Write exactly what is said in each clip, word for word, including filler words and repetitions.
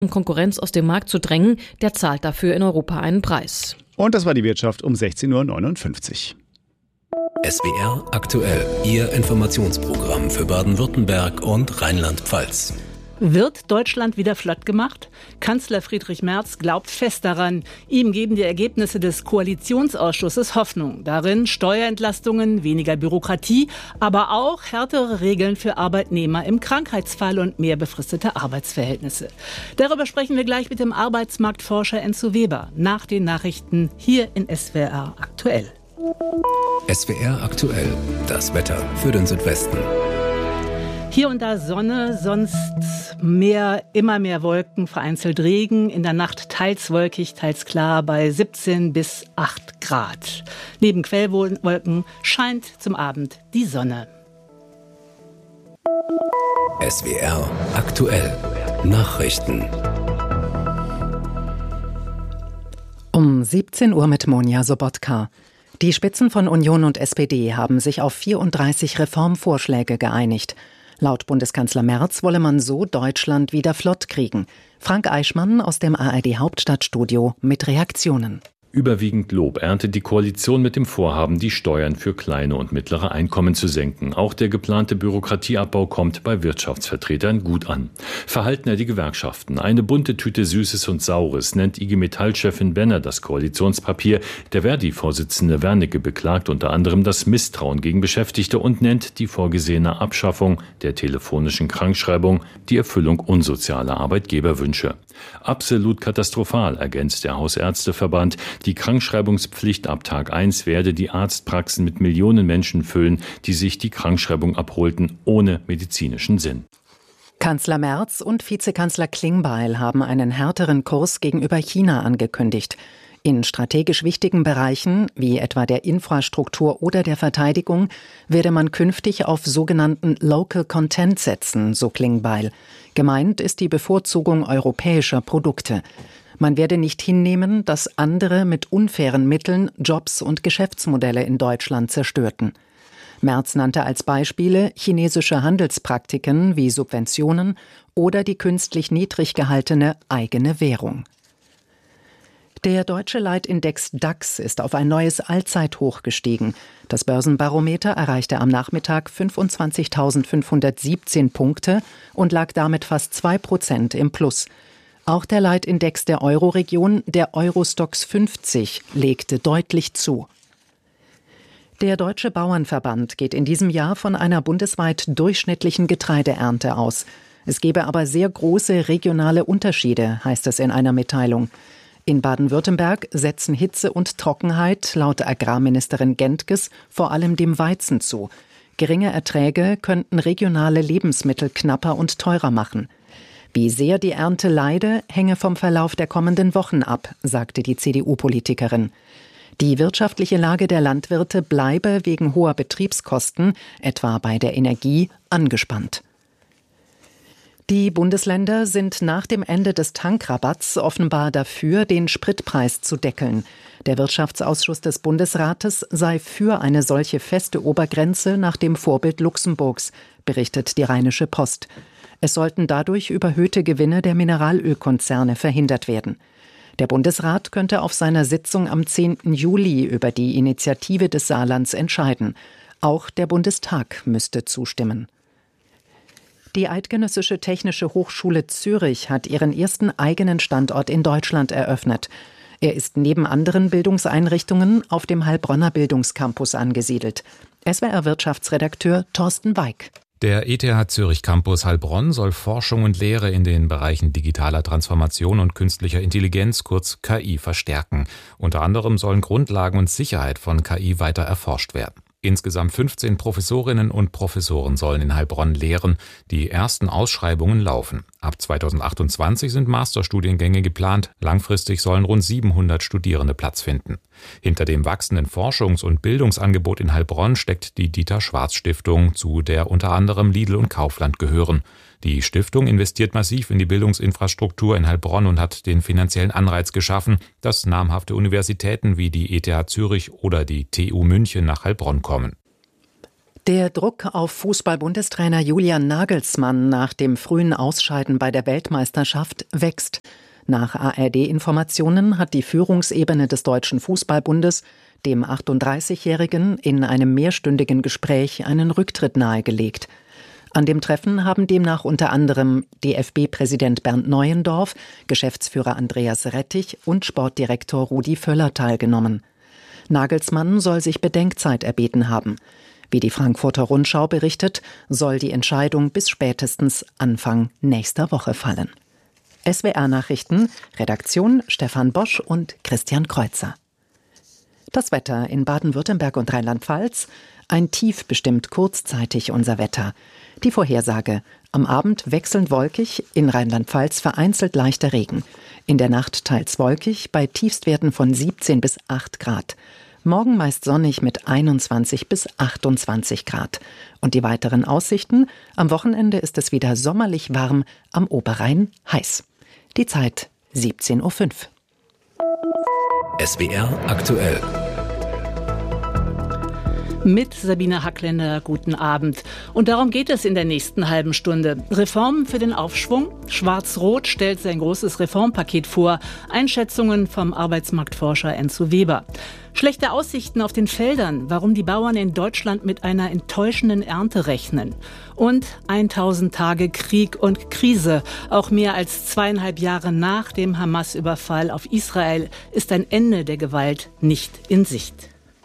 Um Konkurrenz aus dem Markt zu drängen, der zahlt dafür in Europa einen Preis. Und das war die Wirtschaft um sechzehn Uhr neunundfünfzig. S W R aktuell, Ihr Informationsprogramm für Baden-Württemberg und Rheinland-Pfalz. Wird Deutschland wieder flott gemacht? Kanzler Friedrich Merz glaubt fest daran. Ihm geben die Ergebnisse des Koalitionsausschusses Hoffnung. Darin Steuerentlastungen, weniger Bürokratie, aber auch härtere Regeln für Arbeitnehmer im Krankheitsfall und mehr befristete Arbeitsverhältnisse. Darüber sprechen wir gleich mit dem Arbeitsmarktforscher Enzo Weber nach den Nachrichten hier in S W R aktuell. S W R aktuell, das Wetter für den Südwesten. Hier und da Sonne, sonst mehr, immer mehr Wolken, vereinzelt Regen. In der Nacht teils wolkig, teils klar bei siebzehn bis acht Grad. Neben Quellwolken scheint zum Abend die Sonne. S W R aktuell, Nachrichten. Um siebzehn Uhr mit Monja Sobotka. Die Spitzen von Union und S P D haben sich auf vierunddreißig Reformvorschläge geeinigt. Laut Bundeskanzler Merz wolle man so Deutschland wieder flott kriegen. Frank Eichmann aus dem A R D Hauptstadtstudio mit Reaktionen. Überwiegend Lob erntet die Koalition mit dem Vorhaben, die Steuern für kleine und mittlere Einkommen zu senken. Auch der geplante Bürokratieabbau kommt bei Wirtschaftsvertretern gut an. Verhalten die Gewerkschaften. Eine bunte Tüte Süßes und Saures nennt I G Metall-Chefin Benner das Koalitionspapier. Der Verdi-Vorsitzende Wernicke beklagt unter anderem das Misstrauen gegen Beschäftigte und nennt die vorgesehene Abschaffung der telefonischen Krankschreibung die Erfüllung unsozialer Arbeitgeberwünsche. Absolut katastrophal, ergänzt der Hausärzteverband. Die Krankschreibungspflicht ab Tag eins werde die Arztpraxen mit Millionen Menschen füllen, die sich die Krankschreibung abholten, ohne medizinischen Sinn. Kanzler Merz und Vizekanzler Klingbeil haben einen härteren Kurs gegenüber China angekündigt. In strategisch wichtigen Bereichen, wie etwa der Infrastruktur oder der Verteidigung, werde man künftig auf sogenannten Local Content setzen, so Klingbeil. Gemeint ist die Bevorzugung europäischer Produkte. Man werde nicht hinnehmen, dass andere mit unfairen Mitteln Jobs und Geschäftsmodelle in Deutschland zerstörten. Merz nannte als Beispiele chinesische Handelspraktiken wie Subventionen oder die künstlich niedrig gehaltene eigene Währung. Der deutsche Leitindex DAX ist auf ein neues Allzeithoch gestiegen. Das Börsenbarometer erreichte am Nachmittag fünfundzwanzigtausendfünfhundertsiebzehn Punkte und lag damit fast zwei Prozent im Plus. Auch der Leitindex der Euro-Region, der Eurostoxx fünfzig, legte deutlich zu. Der Deutsche Bauernverband geht in diesem Jahr von einer bundesweit durchschnittlichen Getreideernte aus. Es gebe aber sehr große regionale Unterschiede, heißt es in einer Mitteilung. In Baden-Württemberg setzen Hitze und Trockenheit laut Agrarministerin Gentges vor allem dem Weizen zu. Geringe Erträge könnten regionale Lebensmittel knapper und teurer machen. Wie sehr die Ernte leide, hänge vom Verlauf der kommenden Wochen ab, sagte die C D U-Politikerin. Die wirtschaftliche Lage der Landwirte bleibe wegen hoher Betriebskosten, etwa bei der Energie, angespannt. Die Bundesländer sind nach dem Ende des Tankrabatts offenbar dafür, den Spritpreis zu deckeln. Der Wirtschaftsausschuss des Bundesrates sei für eine solche feste Obergrenze nach dem Vorbild Luxemburgs, berichtet die Rheinische Post. Es sollten dadurch überhöhte Gewinne der Mineralölkonzerne verhindert werden. Der Bundesrat könnte auf seiner Sitzung am zehnten Juli über die Initiative des Saarlands entscheiden. Auch der Bundestag müsste zustimmen. Die Eidgenössische Technische Hochschule Zürich hat ihren ersten eigenen Standort in Deutschland eröffnet. Er ist neben anderen Bildungseinrichtungen auf dem Heilbronner Bildungscampus angesiedelt. S W R-Wirtschaftsredakteur Thorsten Weig. Der E T H Zürich Campus Heilbronn soll Forschung und Lehre in den Bereichen digitaler Transformation und künstlicher Intelligenz, kurz K I, verstärken. Unter anderem sollen Grundlagen und Sicherheit von K I weiter erforscht werden. Insgesamt fünfzehn Professorinnen und Professoren sollen in Heilbronn lehren. Die ersten Ausschreibungen laufen. Ab zweitausendachtundzwanzig sind Masterstudiengänge geplant. Langfristig sollen rund siebenhundert Studierende Platz finden. Hinter dem wachsenden Forschungs- und Bildungsangebot in Heilbronn steckt die Dieter-Schwarz-Stiftung, zu der unter anderem Lidl und Kaufland gehören. Die Stiftung investiert massiv in die Bildungsinfrastruktur in Heilbronn und hat den finanziellen Anreiz geschaffen, dass namhafte Universitäten wie die E T H Zürich oder die T U München nach Heilbronn kommen. Der Druck auf Fußball-Bundestrainer Julian Nagelsmann nach dem frühen Ausscheiden bei der Weltmeisterschaft wächst. Nach A R D-Informationen hat die Führungsebene des Deutschen Fußballbundes dem achtunddreißigjährigen in einem mehrstündigen Gespräch einen Rücktritt nahegelegt. An dem Treffen haben demnach unter anderem D F B-Präsident Bernd Neuendorf, Geschäftsführer Andreas Rettich und Sportdirektor Rudi Völler teilgenommen. Nagelsmann soll sich Bedenkzeit erbeten haben. Wie die Frankfurter Rundschau berichtet, soll die Entscheidung bis spätestens Anfang nächster Woche fallen. S W R-Nachrichten, Redaktion Stefan Bosch und Christian Kreuzer. Das Wetter in Baden-Württemberg und Rheinland-Pfalz. Ein Tief bestimmt kurzzeitig unser Wetter. Die Vorhersage: Am Abend wechselnd wolkig, in Rheinland-Pfalz vereinzelt leichter Regen. In der Nacht teils wolkig, bei Tiefstwerten von siebzehn bis acht Grad. Morgen meist sonnig mit einundzwanzig bis achtundzwanzig Grad. Und die weiteren Aussichten: Am Wochenende ist es wieder sommerlich warm, am Oberrhein heiß. Die Zeit siebzehn Uhr fünf. S W R aktuell. Mit Sabine Hackländer, guten Abend. Und darum geht es in der nächsten halben Stunde. Reformen für den Aufschwung. Schwarz-Rot stellt sein großes Reformpaket vor. Einschätzungen vom Arbeitsmarktforscher Enzo Weber. Schlechte Aussichten auf den Feldern, warum die Bauern in Deutschland mit einer enttäuschenden Ernte rechnen. Und tausend Tage Krieg und Krise. Auch mehr als zweieinhalb Jahre nach dem Hamas-Überfall auf Israel ist ein Ende der Gewalt nicht in Sicht.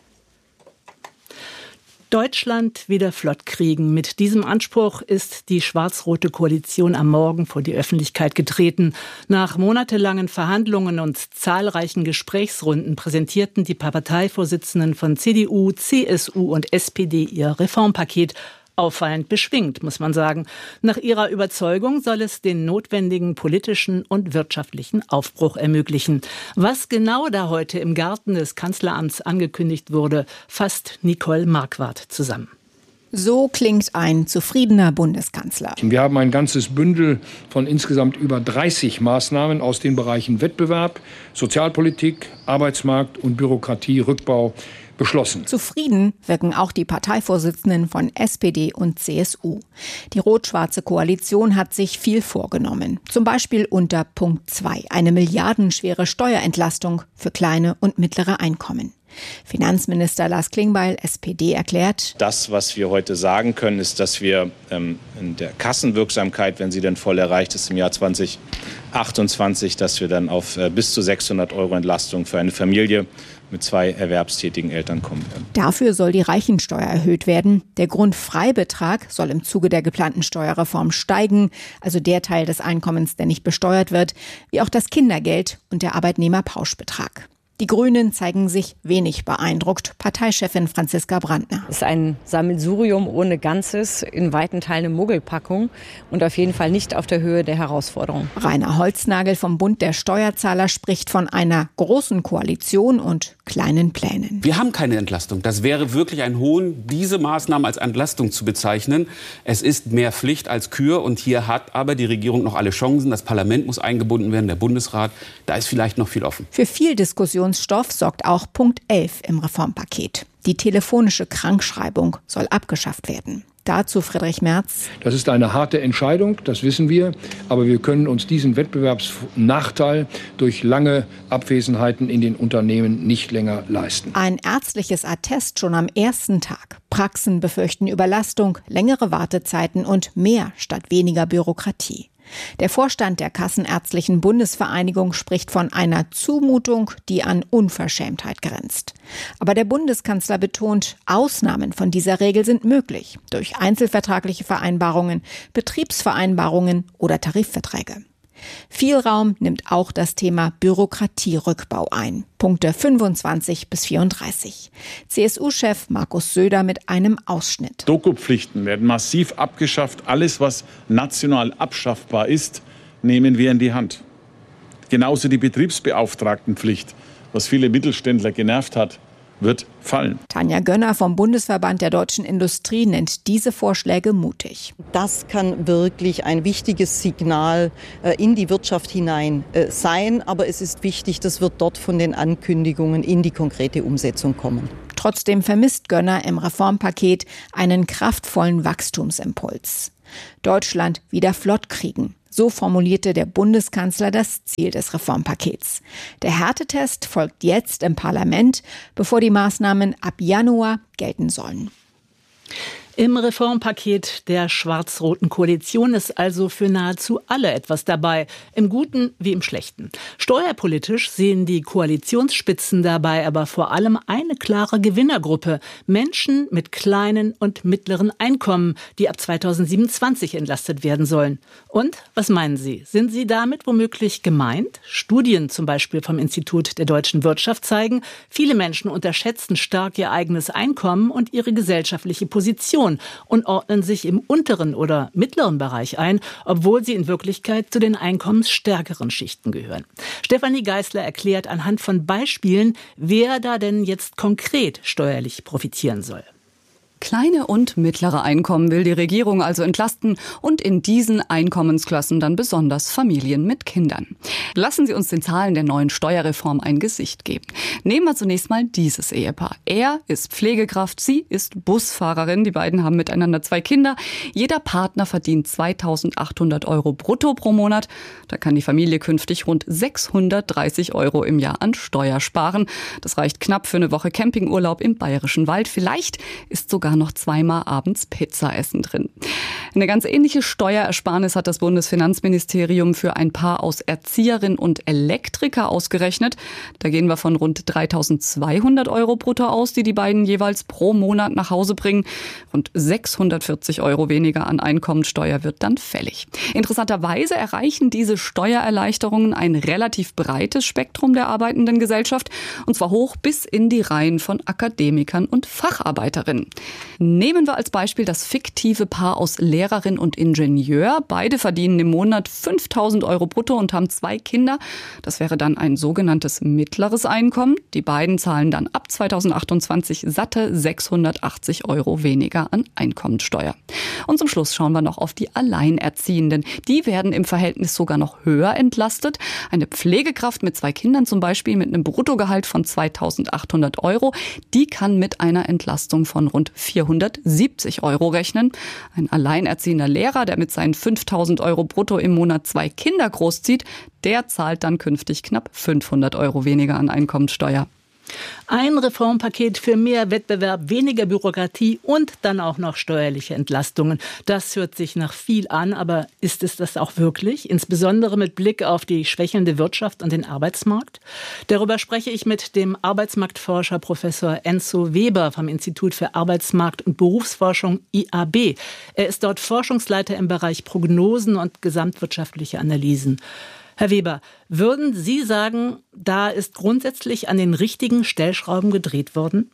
Deutschland wieder flott kriegen. Mit diesem Anspruch ist die schwarz-rote Koalition am Morgen vor die Öffentlichkeit getreten. Nach monatelangen Verhandlungen und zahlreichen Gesprächsrunden präsentierten die Parteivorsitzenden von C D U, C S U und S P D ihr Reformpaket. Auffallend beschwingt, muss man sagen. Nach ihrer Überzeugung soll es den notwendigen politischen und wirtschaftlichen Aufbruch ermöglichen. Was genau da heute im Garten des Kanzleramts angekündigt wurde, fasst Nicole Marquardt zusammen. So klingt ein zufriedener Bundeskanzler. Wir haben ein ganzes Bündel von insgesamt über dreißig Maßnahmen aus den Bereichen Wettbewerb, Sozialpolitik, Arbeitsmarkt und Bürokratierückbau beschlossen. Zufrieden wirken auch die Parteivorsitzenden von S P D und C S U. Die rot-schwarze Koalition hat sich viel vorgenommen. Zum Beispiel unter Punkt zwei, eine milliardenschwere Steuerentlastung für kleine und mittlere Einkommen. Finanzminister Lars Klingbeil, S P D, erklärt: Das, was wir heute sagen können, ist, dass wir ähm, in der Kassenwirksamkeit, wenn sie denn voll erreicht ist im Jahr zwanzig achtundzwanzig, dass wir dann auf äh, bis zu sechshundert Euro Entlastung für eine Familie mit zwei erwerbstätigen Eltern kommen werden. Dafür soll die Reichensteuer erhöht werden. Der Grundfreibetrag soll im Zuge der geplanten Steuerreform steigen, also der Teil des Einkommens, der nicht besteuert wird, wie auch das Kindergeld und der Arbeitnehmerpauschbetrag. Die Grünen zeigen sich wenig beeindruckt. Parteichefin Franziska Brandner. Es ist ein Sammelsurium ohne Ganzes, in weiten Teilen eine Muggelpackung und auf jeden Fall nicht auf der Höhe der Herausforderung. Rainer Holznagel vom Bund der Steuerzahler spricht von einer großen Koalition und kleinen Plänen. Wir haben keine Entlastung. Das wäre wirklich ein Hohn, diese Maßnahmen als Entlastung zu bezeichnen. Es ist mehr Pflicht als Kür und hier hat aber die Regierung noch alle Chancen. Das Parlament muss eingebunden werden, der Bundesrat. Da ist vielleicht noch viel offen. Für viel Diskussion Stoff sorgt auch Punkt elf im Reformpaket. Die telefonische Krankschreibung soll abgeschafft werden. Dazu Friedrich Merz. Das ist eine harte Entscheidung, das wissen wir. Aber wir können uns diesen Wettbewerbsnachteil durch lange Abwesenheiten in den Unternehmen nicht länger leisten. Ein ärztliches Attest schon am ersten Tag. Praxen befürchten Überlastung, längere Wartezeiten und mehr statt weniger Bürokratie. Der Vorstand der Kassenärztlichen Bundesvereinigung spricht von einer Zumutung, die an Unverschämtheit grenzt. Aber der Bundeskanzler betont, Ausnahmen von dieser Regel sind möglich durch einzelvertragliche Vereinbarungen, Betriebsvereinbarungen oder Tarifverträge. Viel Raum nimmt auch das Thema Bürokratierückbau ein. Punkte fünfundzwanzig bis vierunddreißig. C S U-Chef Markus Söder mit einem Ausschnitt. Dokupflichten werden massiv abgeschafft. Alles, was national abschaffbar ist, nehmen wir in die Hand. Genauso die Betriebsbeauftragtenpflicht, was viele Mittelständler genervt hat, wird fallen. Tanja Gönner vom Bundesverband der deutschen Industrie nennt diese Vorschläge mutig. Das kann wirklich ein wichtiges Signal in die Wirtschaft hinein sein. Aber es ist wichtig, das wird dort von den Ankündigungen in die konkrete Umsetzung kommen. Trotzdem vermisst Gönner im Reformpaket einen kraftvollen Wachstumsimpuls. Deutschland wieder flott kriegen. So formulierte der Bundeskanzler das Ziel des Reformpakets. Der Härtetest folgt jetzt im Parlament, bevor die Maßnahmen ab Januar gelten sollen. Im Reformpaket der schwarz-roten Koalition ist also für nahezu alle etwas dabei, im Guten wie im Schlechten. Steuerpolitisch sehen die Koalitionsspitzen dabei aber vor allem eine klare Gewinnergruppe: Menschen mit kleinen und mittleren Einkommen, die ab zweitausendsiebenundzwanzig entlastet werden sollen. Und was meinen Sie? Sind Sie damit womöglich gemeint? Studien zum Beispiel vom Institut der deutschen Wirtschaft zeigen, viele Menschen unterschätzen stark ihr eigenes Einkommen und ihre gesellschaftliche Position und ordnen sich im unteren oder mittleren Bereich ein, obwohl sie in Wirklichkeit zu den einkommensstärkeren Schichten gehören. Stefanie Geisler erklärt anhand von Beispielen, wer da denn jetzt konkret steuerlich profitieren soll. Kleine und mittlere Einkommen will die Regierung also entlasten und in diesen Einkommensklassen dann besonders Familien mit Kindern. Lassen Sie uns den Zahlen der neuen Steuerreform ein Gesicht geben. Nehmen wir zunächst mal dieses Ehepaar. Er ist Pflegekraft, sie ist Busfahrerin. Die beiden haben miteinander zwei Kinder. Jeder Partner verdient zweitausendachthundert Euro brutto pro Monat. Da kann die Familie künftig rund sechshundertdreißig Euro im Jahr an Steuer sparen. Das reicht knapp für eine Woche Campingurlaub im Bayerischen Wald. Vielleicht ist sogar noch zweimal abends Pizza essen drin. Eine ganz ähnliche Steuerersparnis hat das Bundesfinanzministerium für ein Paar aus Erzieherin und Elektriker ausgerechnet. Da gehen wir von rund dreitausendzweihundert Euro brutto aus, die die beiden jeweils pro Monat nach Hause bringen. Rund sechshundertvierzig Euro weniger an Einkommensteuer wird dann fällig. Interessanterweise erreichen diese Steuererleichterungen ein relativ breites Spektrum der arbeitenden Gesellschaft, und zwar hoch bis in die Reihen von Akademikern und Facharbeiterinnen. Nehmen wir als Beispiel das fiktive Paar aus Lehrerin und Ingenieur. Beide verdienen im Monat fünftausend Euro brutto und haben zwei Kinder. Das wäre dann ein sogenanntes mittleres Einkommen. Die beiden zahlen dann ab zweitausendachtundzwanzig satte sechshundertachtzig Euro weniger an Einkommensteuer. Und zum Schluss schauen wir noch auf die Alleinerziehenden. Die werden im Verhältnis sogar noch höher entlastet. Eine Pflegekraft mit zwei Kindern zum Beispiel mit einem Bruttogehalt von zweitausendachthundert Euro, die kann mit einer Entlastung von rund vierhundertsiebzig Euro rechnen. Ein alleinerziehender Lehrer, der mit seinen fünftausend Euro brutto im Monat zwei Kinder großzieht, der zahlt dann künftig knapp fünfhundert Euro weniger an Einkommensteuer. Ein Reformpaket für mehr Wettbewerb, weniger Bürokratie und dann auch noch steuerliche Entlastungen. Das hört sich nach viel an, aber ist es das auch wirklich? Insbesondere mit Blick auf die schwächelnde Wirtschaft und den Arbeitsmarkt? Darüber spreche ich mit dem Arbeitsmarktforscher Professor Enzo Weber vom Institut für Arbeitsmarkt- und Berufsforschung I A B. Er ist dort Forschungsleiter im Bereich Prognosen und gesamtwirtschaftliche Analysen. Herr Weber, würden Sie sagen, da ist grundsätzlich an den richtigen Stellschrauben gedreht worden?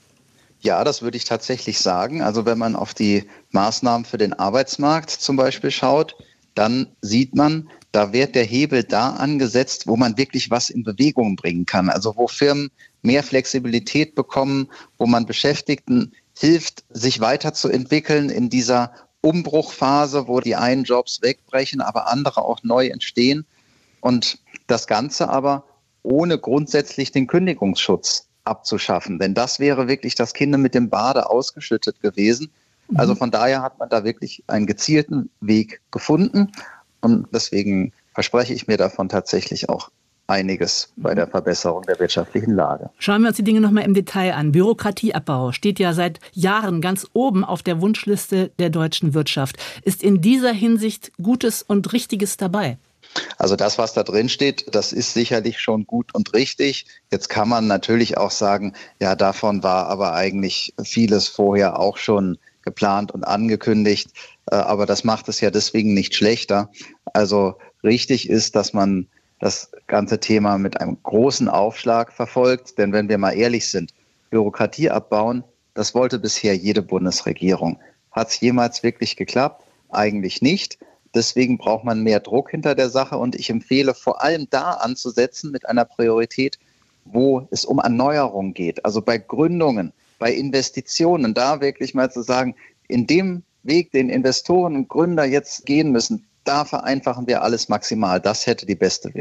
Ja, das würde ich tatsächlich sagen. Also wenn man auf die Maßnahmen für den Arbeitsmarkt zum Beispiel schaut, dann sieht man, da wird der Hebel da angesetzt, wo man wirklich was in Bewegung bringen kann. Also wo Firmen mehr Flexibilität bekommen, wo man Beschäftigten hilft, sich weiterzuentwickeln in dieser Umbruchphase, wo die einen Jobs wegbrechen, aber andere auch neu entstehen. Und das Ganze aber ohne grundsätzlich den Kündigungsschutz abzuschaffen. Denn das wäre wirklich das Kind mit dem Bade ausgeschüttet gewesen. Also von daher hat man da wirklich einen gezielten Weg gefunden. Und deswegen verspreche ich mir davon tatsächlich auch einiges bei der Verbesserung der wirtschaftlichen Lage. Schauen wir uns die Dinge noch mal im Detail an. Bürokratieabbau steht ja seit Jahren ganz oben auf der Wunschliste der deutschen Wirtschaft. Ist in dieser Hinsicht Gutes und Richtiges dabei? Also das, was da drin steht, das ist sicherlich schon gut und richtig. Jetzt kann man natürlich auch sagen, ja, davon war aber eigentlich vieles vorher auch schon geplant und angekündigt. Aber das macht es ja deswegen nicht schlechter. Also richtig ist, dass man das ganze Thema mit einem großen Aufschlag verfolgt. Denn wenn wir mal ehrlich sind, Bürokratie abbauen, das wollte bisher jede Bundesregierung. Hat es jemals wirklich geklappt? Eigentlich nicht. Deswegen braucht man mehr Druck hinter der Sache. Und ich empfehle vor allem da anzusetzen mit einer Priorität, wo es um Erneuerung geht. Also bei Gründungen, bei Investitionen, da wirklich mal zu sagen, in dem Weg, den Investoren und Gründer jetzt gehen müssen, da vereinfachen wir alles maximal. Das hätte die beste Wirkung.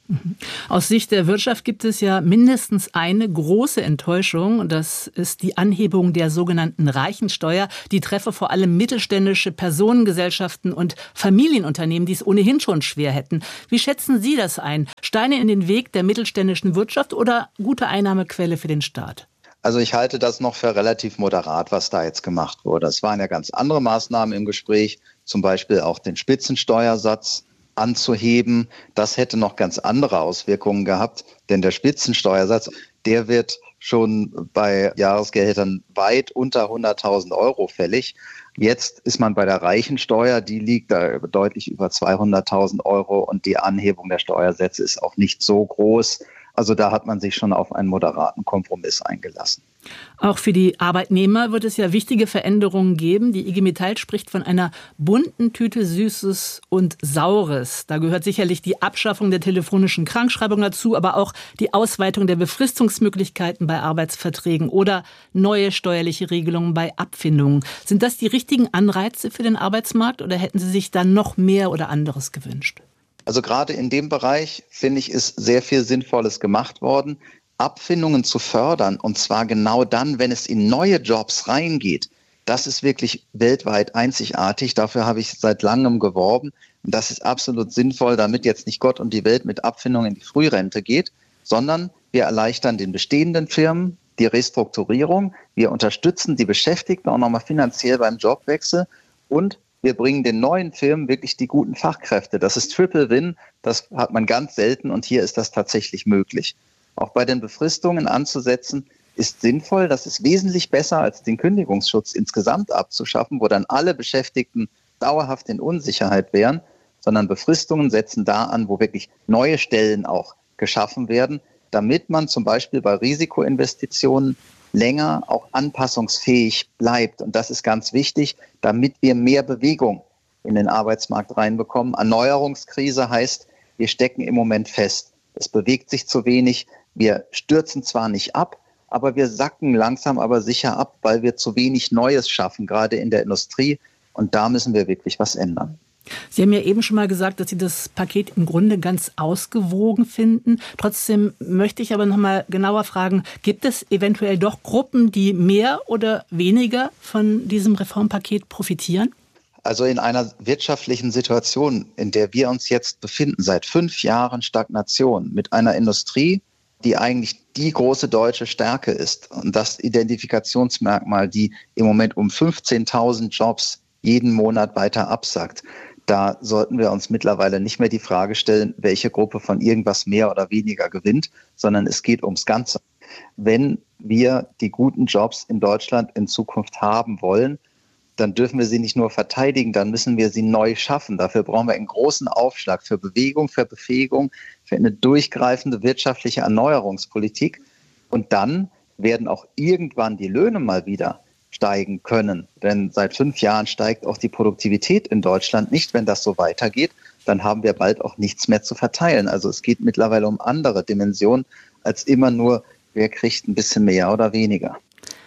Aus Sicht der Wirtschaft gibt es ja mindestens eine große Enttäuschung. Das ist die Anhebung der sogenannten Reichensteuer. Die treffe vor allem mittelständische Personengesellschaften und Familienunternehmen, die es ohnehin schon schwer hätten. Wie schätzen Sie das ein? Steine in den Weg der mittelständischen Wirtschaft oder gute Einnahmequelle für den Staat? Also ich halte das noch für relativ moderat, was da jetzt gemacht wurde. Es waren ja ganz andere Maßnahmen im Gespräch, zum Beispiel auch den Spitzensteuersatz anzuheben. Das hätte noch ganz andere Auswirkungen gehabt, denn der Spitzensteuersatz, der wird schon bei Jahresgehältern weit unter hunderttausend Euro fällig. Jetzt ist man bei der Reichensteuer, die liegt da deutlich über zweihunderttausend Euro und die Anhebung der Steuersätze ist auch nicht so groß. Also da hat man sich schon auf einen moderaten Kompromiss eingelassen. Auch für die Arbeitnehmer wird es ja wichtige Veränderungen geben. Die I G Metall spricht von einer bunten Tüte Süßes und Saures. Da gehört sicherlich die Abschaffung der telefonischen Krankschreibung dazu, aber auch die Ausweitung der Befristungsmöglichkeiten bei Arbeitsverträgen oder neue steuerliche Regelungen bei Abfindungen. Sind das die richtigen Anreize für den Arbeitsmarkt oder hätten Sie sich da noch mehr oder anderes gewünscht? Also gerade in dem Bereich, finde ich, ist sehr viel Sinnvolles gemacht worden, Abfindungen zu fördern. Und zwar genau dann, wenn es in neue Jobs reingeht. Das ist wirklich weltweit einzigartig. Dafür habe ich seit langem geworben. Und das ist absolut sinnvoll, damit jetzt nicht Gott und die Welt mit Abfindungen in die Frührente geht, sondern wir erleichtern den bestehenden Firmen die Restrukturierung. Wir unterstützen die Beschäftigten auch nochmal finanziell beim Jobwechsel und wir bringen den neuen Firmen wirklich die guten Fachkräfte. Das ist Triple Win, das hat man ganz selten und hier ist das tatsächlich möglich. Auch bei den Befristungen anzusetzen, ist sinnvoll. Das ist wesentlich besser, als den Kündigungsschutz insgesamt abzuschaffen, wo dann alle Beschäftigten dauerhaft in Unsicherheit wären, sondern Befristungen setzen da an, wo wirklich neue Stellen auch geschaffen werden, damit man zum Beispiel bei Risikoinvestitionen länger auch anpassungsfähig bleibt. Und das ist ganz wichtig, damit wir mehr Bewegung in den Arbeitsmarkt reinbekommen. Erneuerungskrise heißt, wir stecken im Moment fest. Es bewegt sich zu wenig. Wir stürzen zwar nicht ab, aber wir sacken langsam aber sicher ab, weil wir zu wenig Neues schaffen, gerade in der Industrie. Und da müssen wir wirklich was ändern. Sie haben ja eben schon mal gesagt, dass Sie das Paket im Grunde ganz ausgewogen finden. Trotzdem möchte ich aber noch mal genauer fragen, gibt es eventuell doch Gruppen, die mehr oder weniger von diesem Reformpaket profitieren? Also in einer wirtschaftlichen Situation, in der wir uns jetzt befinden, seit fünf Jahren Stagnation, mit einer Industrie, die eigentlich die große deutsche Stärke ist und das Identifikationsmerkmal, die im Moment um fünfzehntausend Jobs jeden Monat weiter absackt. Da sollten wir uns mittlerweile nicht mehr die Frage stellen, welche Gruppe von irgendwas mehr oder weniger gewinnt, sondern es geht ums Ganze. Wenn wir die guten Jobs in Deutschland in Zukunft haben wollen, dann dürfen wir sie nicht nur verteidigen, dann müssen wir sie neu schaffen. Dafür brauchen wir einen großen Aufschlag für Bewegung, für Befähigung, für eine durchgreifende wirtschaftliche Erneuerungspolitik. Und dann werden auch irgendwann die Löhne mal wieder steigen können. Denn seit fünf Jahren steigt auch die Produktivität in Deutschland nicht. Wenn das so weitergeht, dann haben wir bald auch nichts mehr zu verteilen. Also es geht mittlerweile um andere Dimensionen als immer nur, wer kriegt ein bisschen mehr oder weniger.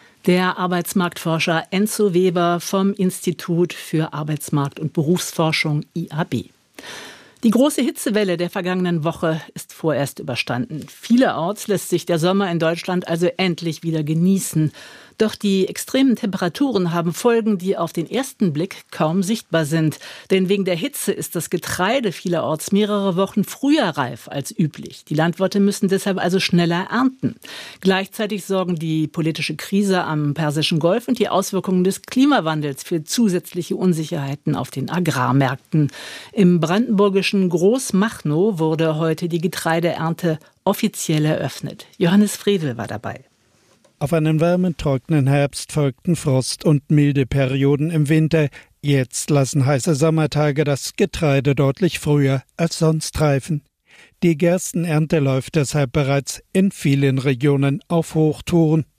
Der Arbeitsmarktforscher Enzo Weber vom Institut für Arbeitsmarkt- und Berufsforschung I A B. Die große Hitzewelle der vergangenen Woche ist vorerst überstanden. Vielerorts lässt sich der Sommer in Deutschland also endlich wieder genießen. Doch die extremen Temperaturen haben Folgen, die auf den ersten Blick kaum sichtbar sind. Denn wegen der Hitze ist das Getreide vielerorts mehrere Wochen früher reif als üblich. Die Landwirte müssen deshalb also schneller ernten. Gleichzeitig sorgen die politische Krise am Persischen Golf und die Auswirkungen des Klimawandels für zusätzliche Unsicherheiten auf den Agrarmärkten. Im brandenburgischen Großmachnow wurde heute die Getreideernte offiziell eröffnet. Johannes Frevel war dabei. Auf einen warmen, trockenen Herbst folgten Frost- und milde Perioden im Winter. Jetzt lassen heiße Sommertage das Getreide deutlich früher als sonst reifen. Die Gerstenernte läuft deshalb bereits in vielen Regionen auf Hochtouren.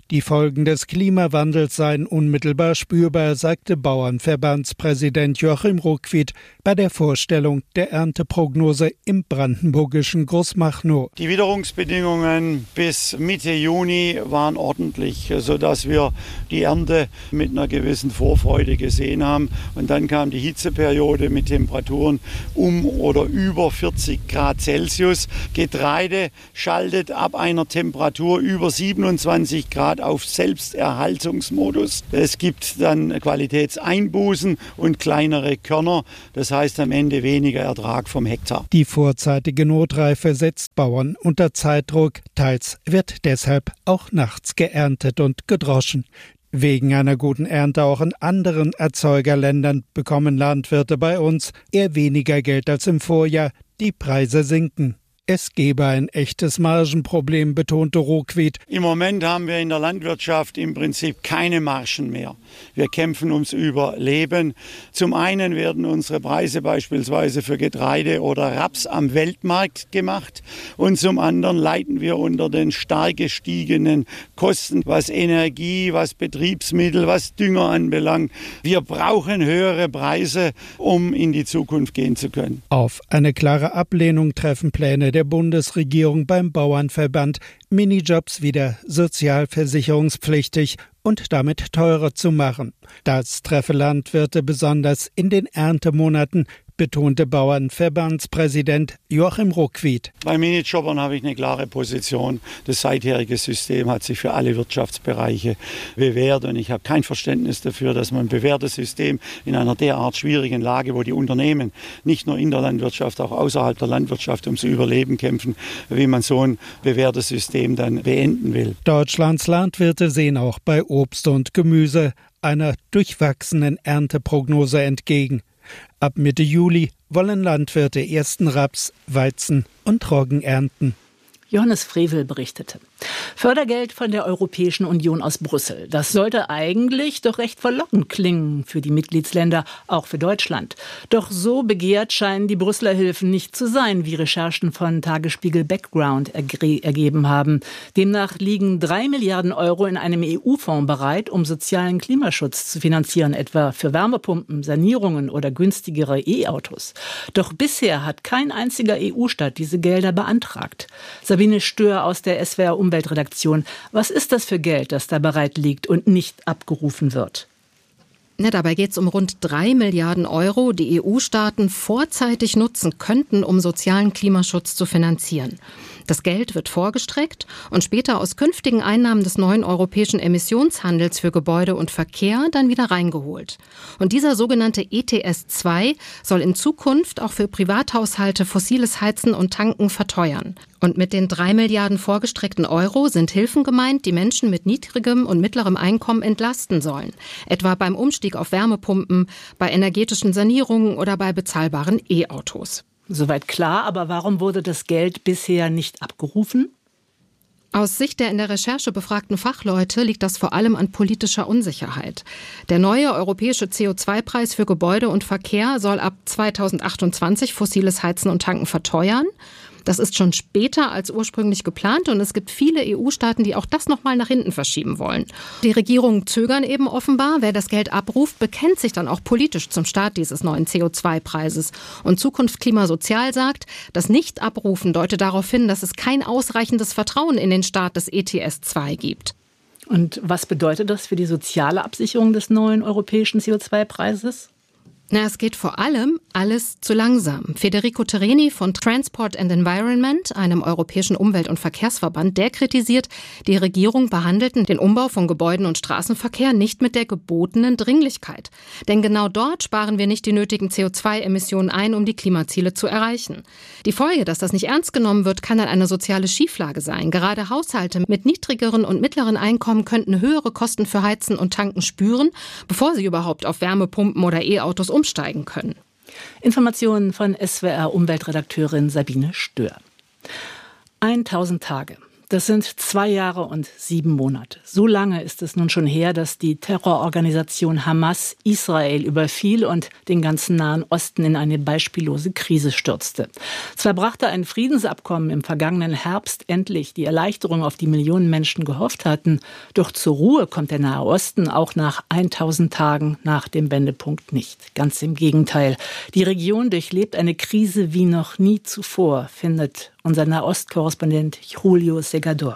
Die Folgen des Klimawandels seien unmittelbar spürbar, sagte Bauernverbandspräsident Joachim Ruckwied bei der Vorstellung der Ernteprognose im brandenburgischen Großmachnow. Die Witterungsbedingungen bis Mitte Juni waren ordentlich, sodass wir die Ernte mit einer gewissen Vorfreude gesehen haben. Und dann kam die Hitzeperiode mit Temperaturen um oder über vierzig Grad Celsius. Getreide schaltet ab einer Temperatur über siebenundzwanzig Grad auf Selbsterhaltungsmodus. Es gibt dann Qualitätseinbußen und kleinere Körner. Das heißt am Ende weniger Ertrag vom Hektar. Die vorzeitige Notreife setzt Bauern unter Zeitdruck. Teils wird deshalb auch nachts geerntet und gedroschen. Wegen einer guten Ernte auch in anderen Erzeugerländern bekommen Landwirte bei uns eher weniger Geld als im Vorjahr. Die Preise sinken. Es gebe ein echtes Margenproblem, betonte Ruckwied. Im Moment haben wir in der Landwirtschaft im Prinzip keine Margen mehr. Wir kämpfen ums Überleben. Zum einen werden unsere Preise beispielsweise für Getreide oder Raps am Weltmarkt gemacht und zum anderen leiden wir unter den stark gestiegenen Kosten, was Energie, was Betriebsmittel, was Dünger anbelangt. Wir brauchen höhere Preise, um in die Zukunft gehen zu können. Auf eine klare Ablehnung treffen Pläne der Bundesregierung beim Bauernverband, Minijobs wieder sozialversicherungspflichtig und damit teurer zu machen. Das treffe Landwirte besonders in den Erntemonaten, betonte Bauernverbandspräsident Joachim Ruckwied. Bei Minijobbern habe ich eine klare Position. Das seitherige System hat sich für alle Wirtschaftsbereiche bewährt und ich habe kein Verständnis dafür, dass man ein bewährtes System in einer derart schwierigen Lage, wo die Unternehmen nicht nur in der Landwirtschaft, auch außerhalb der Landwirtschaft ums Überleben kämpfen, wie man so ein bewährtes System dann beenden will. Deutschlands Landwirte sehen auch bei Obst und Gemüse einer durchwachsenen Ernteprognose entgegen. Ab Mitte Juli wollen Landwirte ersten Raps, Weizen und Roggen ernten. Johannes Frevel berichtete. Fördergeld von der Europäischen Union aus Brüssel. Das sollte eigentlich doch recht verlockend klingen für die Mitgliedsländer, auch für Deutschland. Doch so begehrt scheinen die Brüsseler Hilfen nicht zu sein, wie Recherchen von Tagesspiegel Background erge- ergeben haben. Demnach liegen drei Milliarden Euro in einem E U-Fonds bereit, um sozialen Klimaschutz zu finanzieren, etwa für Wärmepumpen, Sanierungen oder günstigere E-Autos. Doch bisher hat kein einziger E U-Staat diese Gelder beantragt. Sabine Stör aus der S W R Umweltredaktion. Was ist das für Geld, das da bereit liegt und nicht abgerufen wird? Ja, dabei geht es um rund drei Milliarden Euro, die E U-Staaten vorzeitig nutzen könnten, um sozialen Klimaschutz zu finanzieren. Das Geld wird vorgestreckt und später aus künftigen Einnahmen des neuen europäischen Emissionshandels für Gebäude und Verkehr dann wieder reingeholt. Und dieser sogenannte E T S zwei soll in Zukunft auch für Privathaushalte fossiles Heizen und Tanken verteuern. Und mit den drei Milliarden vorgestreckten Euro sind Hilfen gemeint, die Menschen mit niedrigem und mittlerem Einkommen entlasten sollen. Etwa beim Umstieg auf Wärmepumpen, bei energetischen Sanierungen oder bei bezahlbaren E-Autos. Soweit klar, aber warum wurde das Geld bisher nicht abgerufen? Aus Sicht der in der Recherche befragten Fachleute liegt das vor allem an politischer Unsicherheit. Der neue europäische C O zwei Preis für Gebäude und Verkehr soll ab zweitausendachtundzwanzig fossiles Heizen und Tanken verteuern. Das ist schon später als ursprünglich geplant und es gibt viele E U-Staaten, die auch das noch mal nach hinten verschieben wollen. Die Regierungen zögern eben offenbar. Wer das Geld abruft, bekennt sich dann auch politisch zum Start dieses neuen C O zwei Preises. Und Zukunft Klimasozial sagt, das Nicht-Abrufen deutet darauf hin, dass es kein ausreichendes Vertrauen in den Start des E T S zwei gibt. Und was bedeutet das für die soziale Absicherung des neuen europäischen C O zwei Preises? Na, es geht vor allem alles zu langsam. Federico Tereni von Transport and Environment, einem europäischen Umwelt- und Verkehrsverband, der kritisiert, die Regierung behandelten den Umbau von Gebäuden und Straßenverkehr nicht mit der gebotenen Dringlichkeit. Denn genau dort sparen wir nicht die nötigen C O zwei Emissionen ein, um die Klimaziele zu erreichen. Die Folge, dass das nicht ernst genommen wird, kann dann eine soziale Schieflage sein. Gerade Haushalte mit niedrigeren und mittleren Einkommen könnten höhere Kosten für Heizen und Tanken spüren, bevor sie überhaupt auf Wärmepumpen oder E-Autos umsteigen können. Informationen von S W R Umweltredakteurin Sabine Stör. tausend Tage. Das sind zwei Jahre und sieben Monate. So lange ist es nun schon her, dass die Terrororganisation Hamas Israel überfiel und den ganzen Nahen Osten in eine beispiellose Krise stürzte. Zwar brachte ein Friedensabkommen im vergangenen Herbst endlich die Erleichterung, auf die Millionen Menschen gehofft hatten, doch zur Ruhe kommt der Nahe Osten auch nach tausend Tagen nach dem Wendepunkt nicht. Ganz im Gegenteil. Die Region durchlebt eine Krise wie noch nie zuvor, findet unser Nahost-Korrespondent Julio Segador.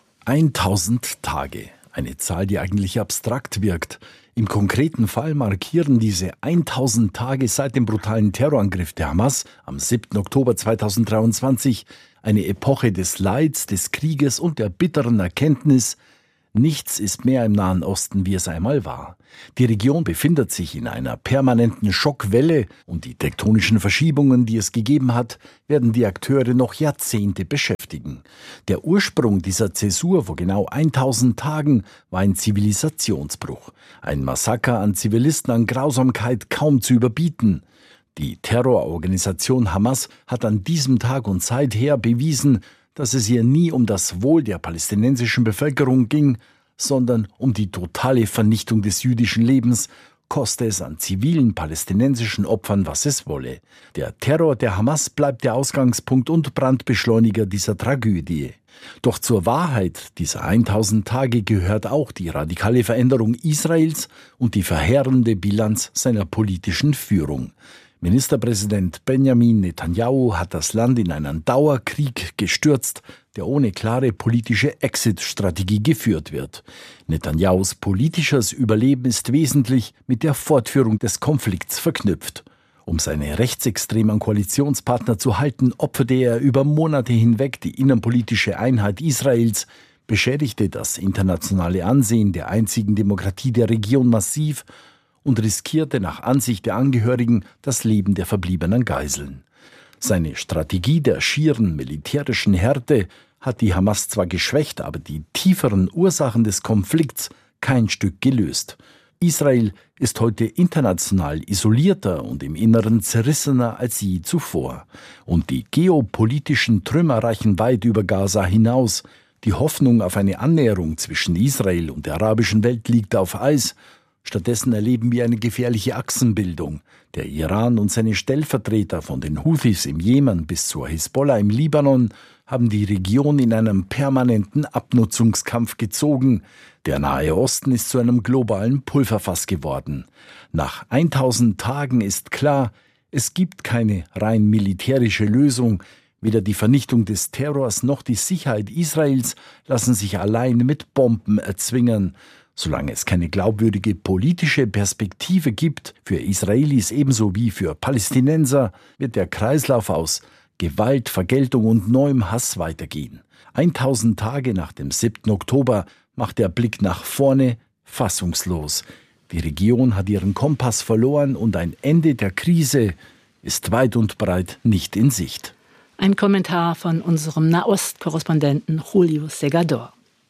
tausend Tage. Eine Zahl, die eigentlich abstrakt wirkt. Im konkreten Fall markieren diese tausend Tage seit dem brutalen Terrorangriff der Hamas am siebten Oktober zweitausenddreiundzwanzig eine Epoche des Leids, des Krieges und der bitteren Erkenntnis: Nichts ist mehr im Nahen Osten, wie es einmal war. Die Region befindet sich in einer permanenten Schockwelle und die tektonischen Verschiebungen, die es gegeben hat, werden die Akteure noch Jahrzehnte beschäftigen. Der Ursprung dieser Zäsur vor genau tausend Tagen war ein Zivilisationsbruch. Ein Massaker an Zivilisten, an Grausamkeit kaum zu überbieten. Die Terrororganisation Hamas hat an diesem Tag und seither bewiesen, dass es ihr nie um das Wohl der palästinensischen Bevölkerung ging, sondern um die totale Vernichtung des jüdischen Lebens, koste es an zivilen palästinensischen Opfern, was es wolle. Der Terror der Hamas bleibt der Ausgangspunkt und Brandbeschleuniger dieser Tragödie. Doch zur Wahrheit dieser tausend Tage gehört auch die radikale Veränderung Israels und die verheerende Bilanz seiner politischen Führung. Ministerpräsident Benjamin Netanyahu hat das Land in einen Dauerkrieg gestürzt, der ohne klare politische Exit-Strategie geführt wird. Netanyahus politisches Überleben ist wesentlich mit der Fortführung des Konflikts verknüpft. Um seine rechtsextremen Koalitionspartner zu halten, opferte er über Monate hinweg die innenpolitische Einheit Israels, beschädigte das internationale Ansehen der einzigen Demokratie der Region massiv und riskierte nach Ansicht der Angehörigen das Leben der verbliebenen Geiseln. Seine Strategie der schieren militärischen Härte hat die Hamas zwar geschwächt, aber die tieferen Ursachen des Konflikts kein Stück gelöst. Israel ist heute international isolierter und im Inneren zerrissener als je zuvor. Und die geopolitischen Trümmer reichen weit über Gaza hinaus. Die Hoffnung auf eine Annäherung zwischen Israel und der arabischen Welt liegt auf Eis. Stattdessen erleben wir eine gefährliche Achsenbildung. Der Iran und seine Stellvertreter von den Houthis im Jemen bis zur Hisbollah im Libanon haben die Region in einen permanenten Abnutzungskampf gezogen. Der Nahe Osten ist zu einem globalen Pulverfass geworden. Nach tausend Tagen ist klar, es gibt keine rein militärische Lösung. Weder die Vernichtung des Terrors noch die Sicherheit Israels lassen sich allein mit Bomben erzwingen. Solange es keine glaubwürdige politische Perspektive gibt, für Israelis ebenso wie für Palästinenser, wird der Kreislauf aus Gewalt, Vergeltung und neuem Hass weitergehen. tausend Tage nach dem siebten Oktober macht der Blick nach vorne fassungslos. Die Region hat ihren Kompass verloren und ein Ende der Krise ist weit und breit nicht in Sicht. Ein Kommentar von unserem Nahost-Korrespondenten Julio Segador.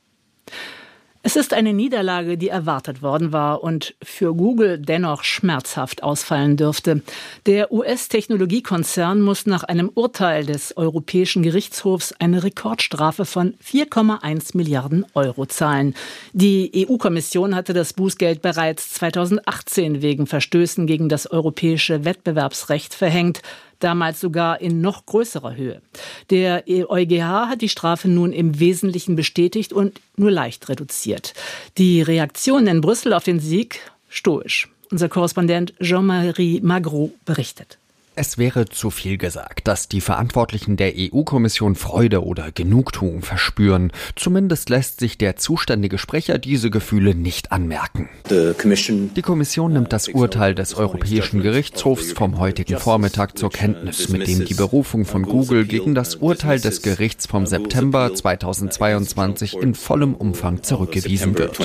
Es ist eine Niederlage, die erwartet worden war und für Google dennoch schmerzhaft ausfallen dürfte. Der U S-Technologiekonzern muss nach einem Urteil des Europäischen Gerichtshofs eine Rekordstrafe von vier Komma eins Milliarden Euro zahlen. Die E U-Kommission hatte das Bußgeld bereits zweitausendachtzehn wegen Verstößen gegen das europäische Wettbewerbsrecht verhängt. Damals sogar in noch größerer Höhe. Der EuGH hat die Strafe nun im Wesentlichen bestätigt und nur leicht reduziert. Die Reaktion in Brüssel auf den Sieg stoisch. Unser Korrespondent Jean-Marie Magro berichtet. Es wäre zu viel gesagt, dass die Verantwortlichen der E U-Kommission Freude oder Genugtuung verspüren. Zumindest lässt sich der zuständige Sprecher diese Gefühle nicht anmerken. Die Kommission nimmt das Urteil des Europäischen Gerichtshofs vom heutigen Vormittag zur Kenntnis, mit dem die Berufung von Google gegen das Urteil des Gerichts vom September zweitausendzweiundzwanzig in vollem Umfang zurückgewiesen wird.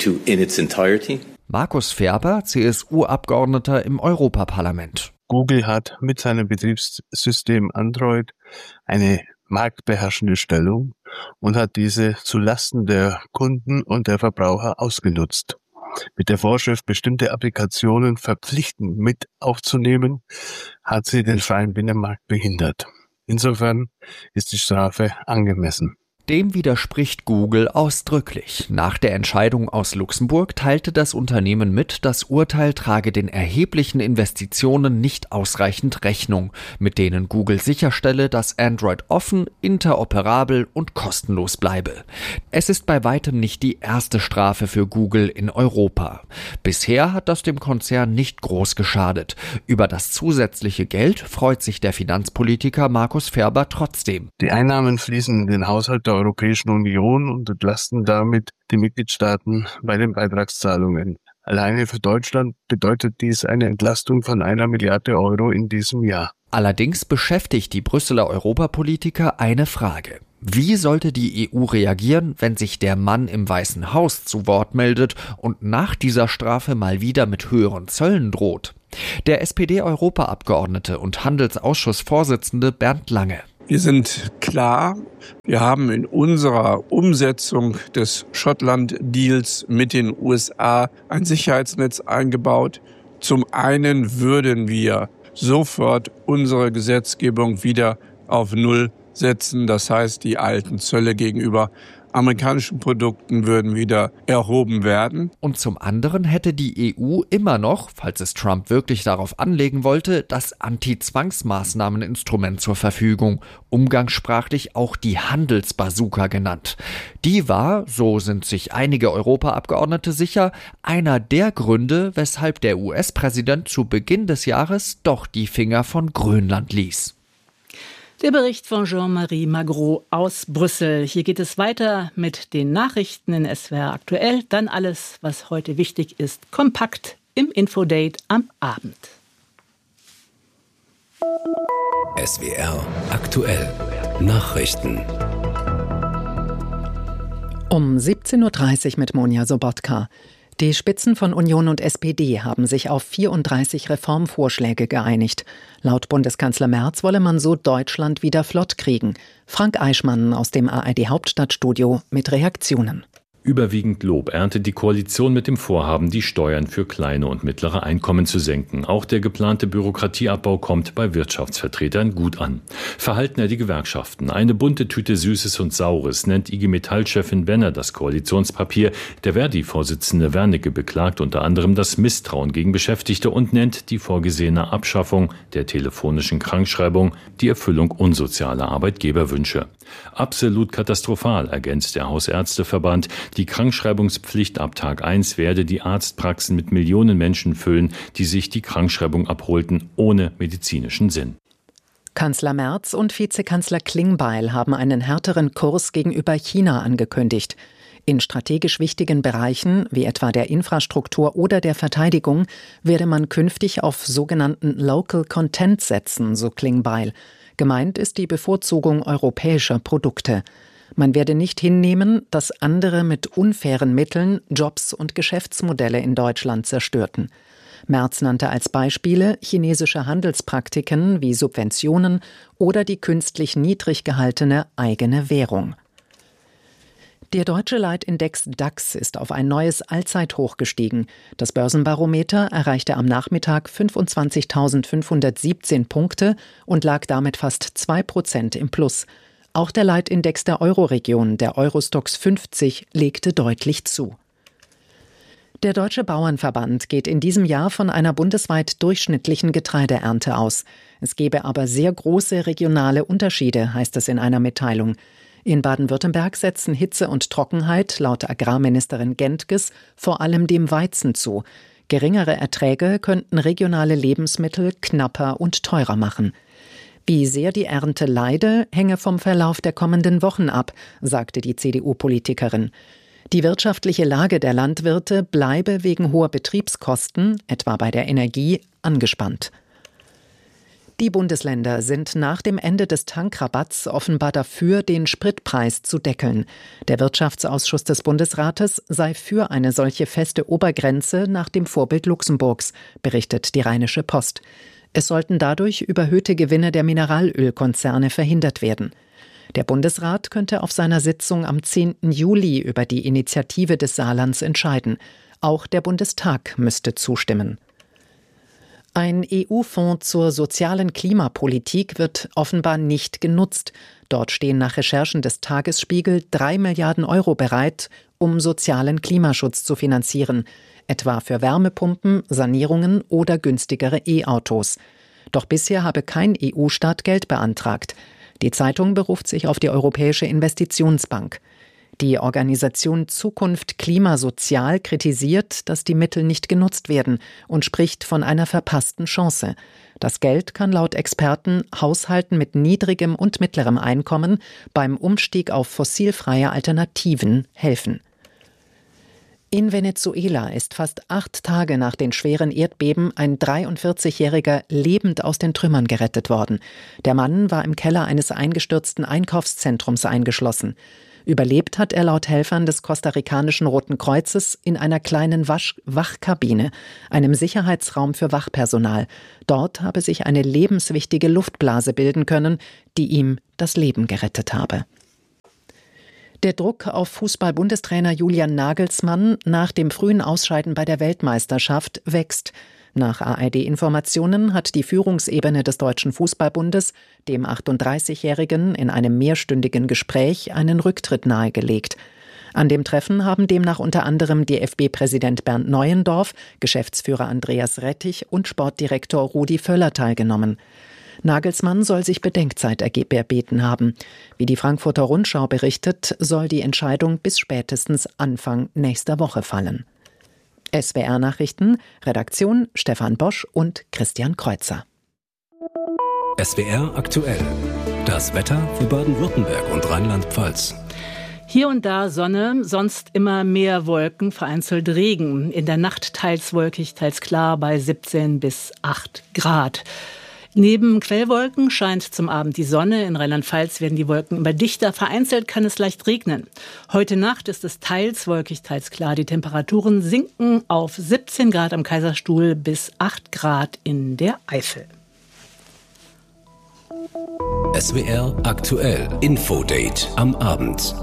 Markus Ferber, C S U-Abgeordneter im Europaparlament. Google hat mit seinem Betriebssystem Android eine marktbeherrschende Stellung und hat diese zulasten der Kunden und der Verbraucher ausgenutzt. Mit der Vorschrift, bestimmte Applikationen verpflichtend mit aufzunehmen, hat sie den freien Binnenmarkt behindert. Insofern ist die Strafe angemessen. Dem widerspricht Google ausdrücklich. Nach der Entscheidung aus Luxemburg teilte das Unternehmen mit, das Urteil trage den erheblichen Investitionen nicht ausreichend Rechnung, mit denen Google sicherstelle, dass Android offen, interoperabel und kostenlos bleibe. Es ist bei weitem nicht die erste Strafe für Google in Europa. Bisher hat das dem Konzern nicht groß geschadet. Über das zusätzliche Geld freut sich der Finanzpolitiker Markus Ferber trotzdem. Die Einnahmen fließen in den Haushalt der Europäischen Union und entlasten damit die Mitgliedstaaten bei den Beitragszahlungen. Alleine für Deutschland bedeutet dies eine Entlastung von einer Milliarde Euro in diesem Jahr. Allerdings beschäftigt die Brüsseler Europapolitiker eine Frage. Wie sollte die E U reagieren, wenn sich der Mann im Weißen Haus zu Wort meldet und nach dieser Strafe mal wieder mit höheren Zöllen droht? Der S P D-Europaabgeordnete und Handelsausschussvorsitzende Bernd Lange. Wir sind klar, wir haben in unserer Umsetzung des Schottland-Deals mit den U S A ein Sicherheitsnetz eingebaut. Zum einen würden wir sofort unsere Gesetzgebung wieder auf Null setzen. Das heißt, die alten Zölle gegenüber amerikanischen Produkten würden wieder erhoben werden. Und zum anderen hätte die E U immer noch, falls es Trump wirklich darauf anlegen wollte, das Anti-Zwangsmaßnahmen-Instrument zur Verfügung, umgangssprachlich auch die Handelsbazooka genannt. Die war, so sind sich einige Europaabgeordnete sicher, einer der Gründe, weshalb der U S-Präsident zu Beginn des Jahres doch die Finger von Grönland ließ. Der Bericht von Jean-Marie Magro aus Brüssel. Hier geht es weiter mit den Nachrichten in S W R aktuell. Dann alles, was heute wichtig ist, kompakt im Infodate am Abend. S W R aktuell. Nachrichten. Um siebzehn Uhr dreißig mit Monja Sobotka. Die Spitzen von Union und S P D haben sich auf vierunddreißig Reformvorschläge geeinigt. Laut Bundeskanzler Merz wolle man so Deutschland wieder flott kriegen. Frank Eichmann aus dem A R D-Hauptstadtstudio mit Reaktionen. Überwiegend Lob erntet die Koalition mit dem Vorhaben, die Steuern für kleine und mittlere Einkommen zu senken. Auch der geplante Bürokratieabbau kommt bei Wirtschaftsvertretern gut an. Verhalten ja die Gewerkschaften. Eine bunte Tüte Süßes und Saures nennt I G Metall-Chefin Benner das Koalitionspapier. Der Verdi-Vorsitzende Wernicke beklagt unter anderem das Misstrauen gegen Beschäftigte und nennt die vorgesehene Abschaffung der telefonischen Krankschreibung die Erfüllung unsozialer Arbeitgeberwünsche. Absolut katastrophal, ergänzt der Hausärzteverband. Die Krankschreibungspflicht ab Tag eins werde die Arztpraxen mit Millionen Menschen füllen, die sich die Krankschreibung abholten, ohne medizinischen Sinn. Kanzler Merz und Vizekanzler Klingbeil haben einen härteren Kurs gegenüber China angekündigt. In strategisch wichtigen Bereichen, wie etwa der Infrastruktur oder der Verteidigung, werde man künftig auf sogenannten Local Content setzen, so Klingbeil. Gemeint ist die Bevorzugung europäischer Produkte. Man werde nicht hinnehmen, dass andere mit unfairen Mitteln Jobs und Geschäftsmodelle in Deutschland zerstörten. Merz nannte als Beispiele chinesische Handelspraktiken wie Subventionen oder die künstlich niedrig gehaltene eigene Währung. Der deutsche Leitindex DAX ist auf ein neues Allzeithoch gestiegen. Das Börsenbarometer erreichte am Nachmittag fünfundzwanzigtausendfünfhundertsiebzehn Punkte und lag damit fast zwei Prozent im Plus. Auch der Leitindex der Euroregion, der Eurostoxx fünfzig, legte deutlich zu. Der Deutsche Bauernverband geht in diesem Jahr von einer bundesweit durchschnittlichen Getreideernte aus. Es gebe aber sehr große regionale Unterschiede, heißt es in einer Mitteilung. In Baden-Württemberg setzen Hitze und Trockenheit laut Agrarministerin Gentges vor allem dem Weizen zu. Geringere Erträge könnten regionale Lebensmittel knapper und teurer machen. Wie sehr die Ernte leide, hänge vom Verlauf der kommenden Wochen ab, sagte die C D U-Politikerin. Die wirtschaftliche Lage der Landwirte bleibe wegen hoher Betriebskosten, etwa bei der Energie, angespannt. Die Bundesländer sind nach dem Ende des Tankrabatts offenbar dafür, den Spritpreis zu deckeln. Der Wirtschaftsausschuss des Bundesrates sei für eine solche feste Obergrenze nach dem Vorbild Luxemburgs, berichtet die Rheinische Post. Es sollten dadurch überhöhte Gewinne der Mineralölkonzerne verhindert werden. Der Bundesrat könnte auf seiner Sitzung am zehnten Juli über die Initiative des Saarlands entscheiden. Auch der Bundestag müsste zustimmen. Ein E U-Fonds zur sozialen Klimapolitik wird offenbar nicht genutzt. Dort stehen nach Recherchen des Tagesspiegel drei Milliarden Euro bereit, um sozialen Klimaschutz zu finanzieren, etwa für Wärmepumpen, Sanierungen oder günstigere E-Autos. Doch bisher habe kein E U-Staat Geld beantragt. Die Zeitung beruft sich auf die Europäische Investitionsbank. Die Organisation Zukunft Klimasozial kritisiert, dass die Mittel nicht genutzt werden und spricht von einer verpassten Chance. Das Geld kann laut Experten Haushalten mit niedrigem und mittlerem Einkommen beim Umstieg auf fossilfreie Alternativen helfen. In Venezuela ist fast acht Tage nach den schweren Erdbeben ein dreiundvierzigjähriger lebend aus den Trümmern gerettet worden. Der Mann war im Keller eines eingestürzten Einkaufszentrums eingeschlossen. Überlebt hat er laut Helfern des kostarikanischen Roten Kreuzes in einer kleinen Wasch- Wachkabine, einem Sicherheitsraum für Wachpersonal. Dort habe sich eine lebenswichtige Luftblase bilden können, die ihm das Leben gerettet habe. Der Druck auf Fußball-Bundestrainer Julian Nagelsmann nach dem frühen Ausscheiden bei der Weltmeisterschaft wächst. Nach A R D-Informationen hat die Führungsebene des Deutschen Fußballbundes dem achtunddreißigjährigen in einem mehrstündigen Gespräch einen Rücktritt nahegelegt. An dem Treffen haben demnach unter anderem D F B-Präsident Bernd Neuendorf, Geschäftsführer Andreas Rettich und Sportdirektor Rudi Völler teilgenommen. Nagelsmann soll sich Bedenkzeit erbeten haben. Wie die Frankfurter Rundschau berichtet, soll die Entscheidung bis spätestens Anfang nächster Woche fallen. S W R-Nachrichten, Redaktion Stefan Bosch und Christian Kreuzer. S W R aktuell. Das Wetter für Baden-Württemberg und Rheinland-Pfalz. Hier und da Sonne, sonst immer mehr Wolken, vereinzelt Regen. In der Nacht teils wolkig, teils klar bei siebzehn bis acht Grad. Neben Quellwolken scheint zum Abend die Sonne. In Rheinland-Pfalz werden die Wolken immer dichter. Vereinzelt kann es leicht regnen. Heute Nacht ist es teils wolkig, teils klar. Die Temperaturen sinken auf siebzehn Grad am Kaiserstuhl bis acht Grad in der Eifel. S W R aktuell. Infodate am Abend.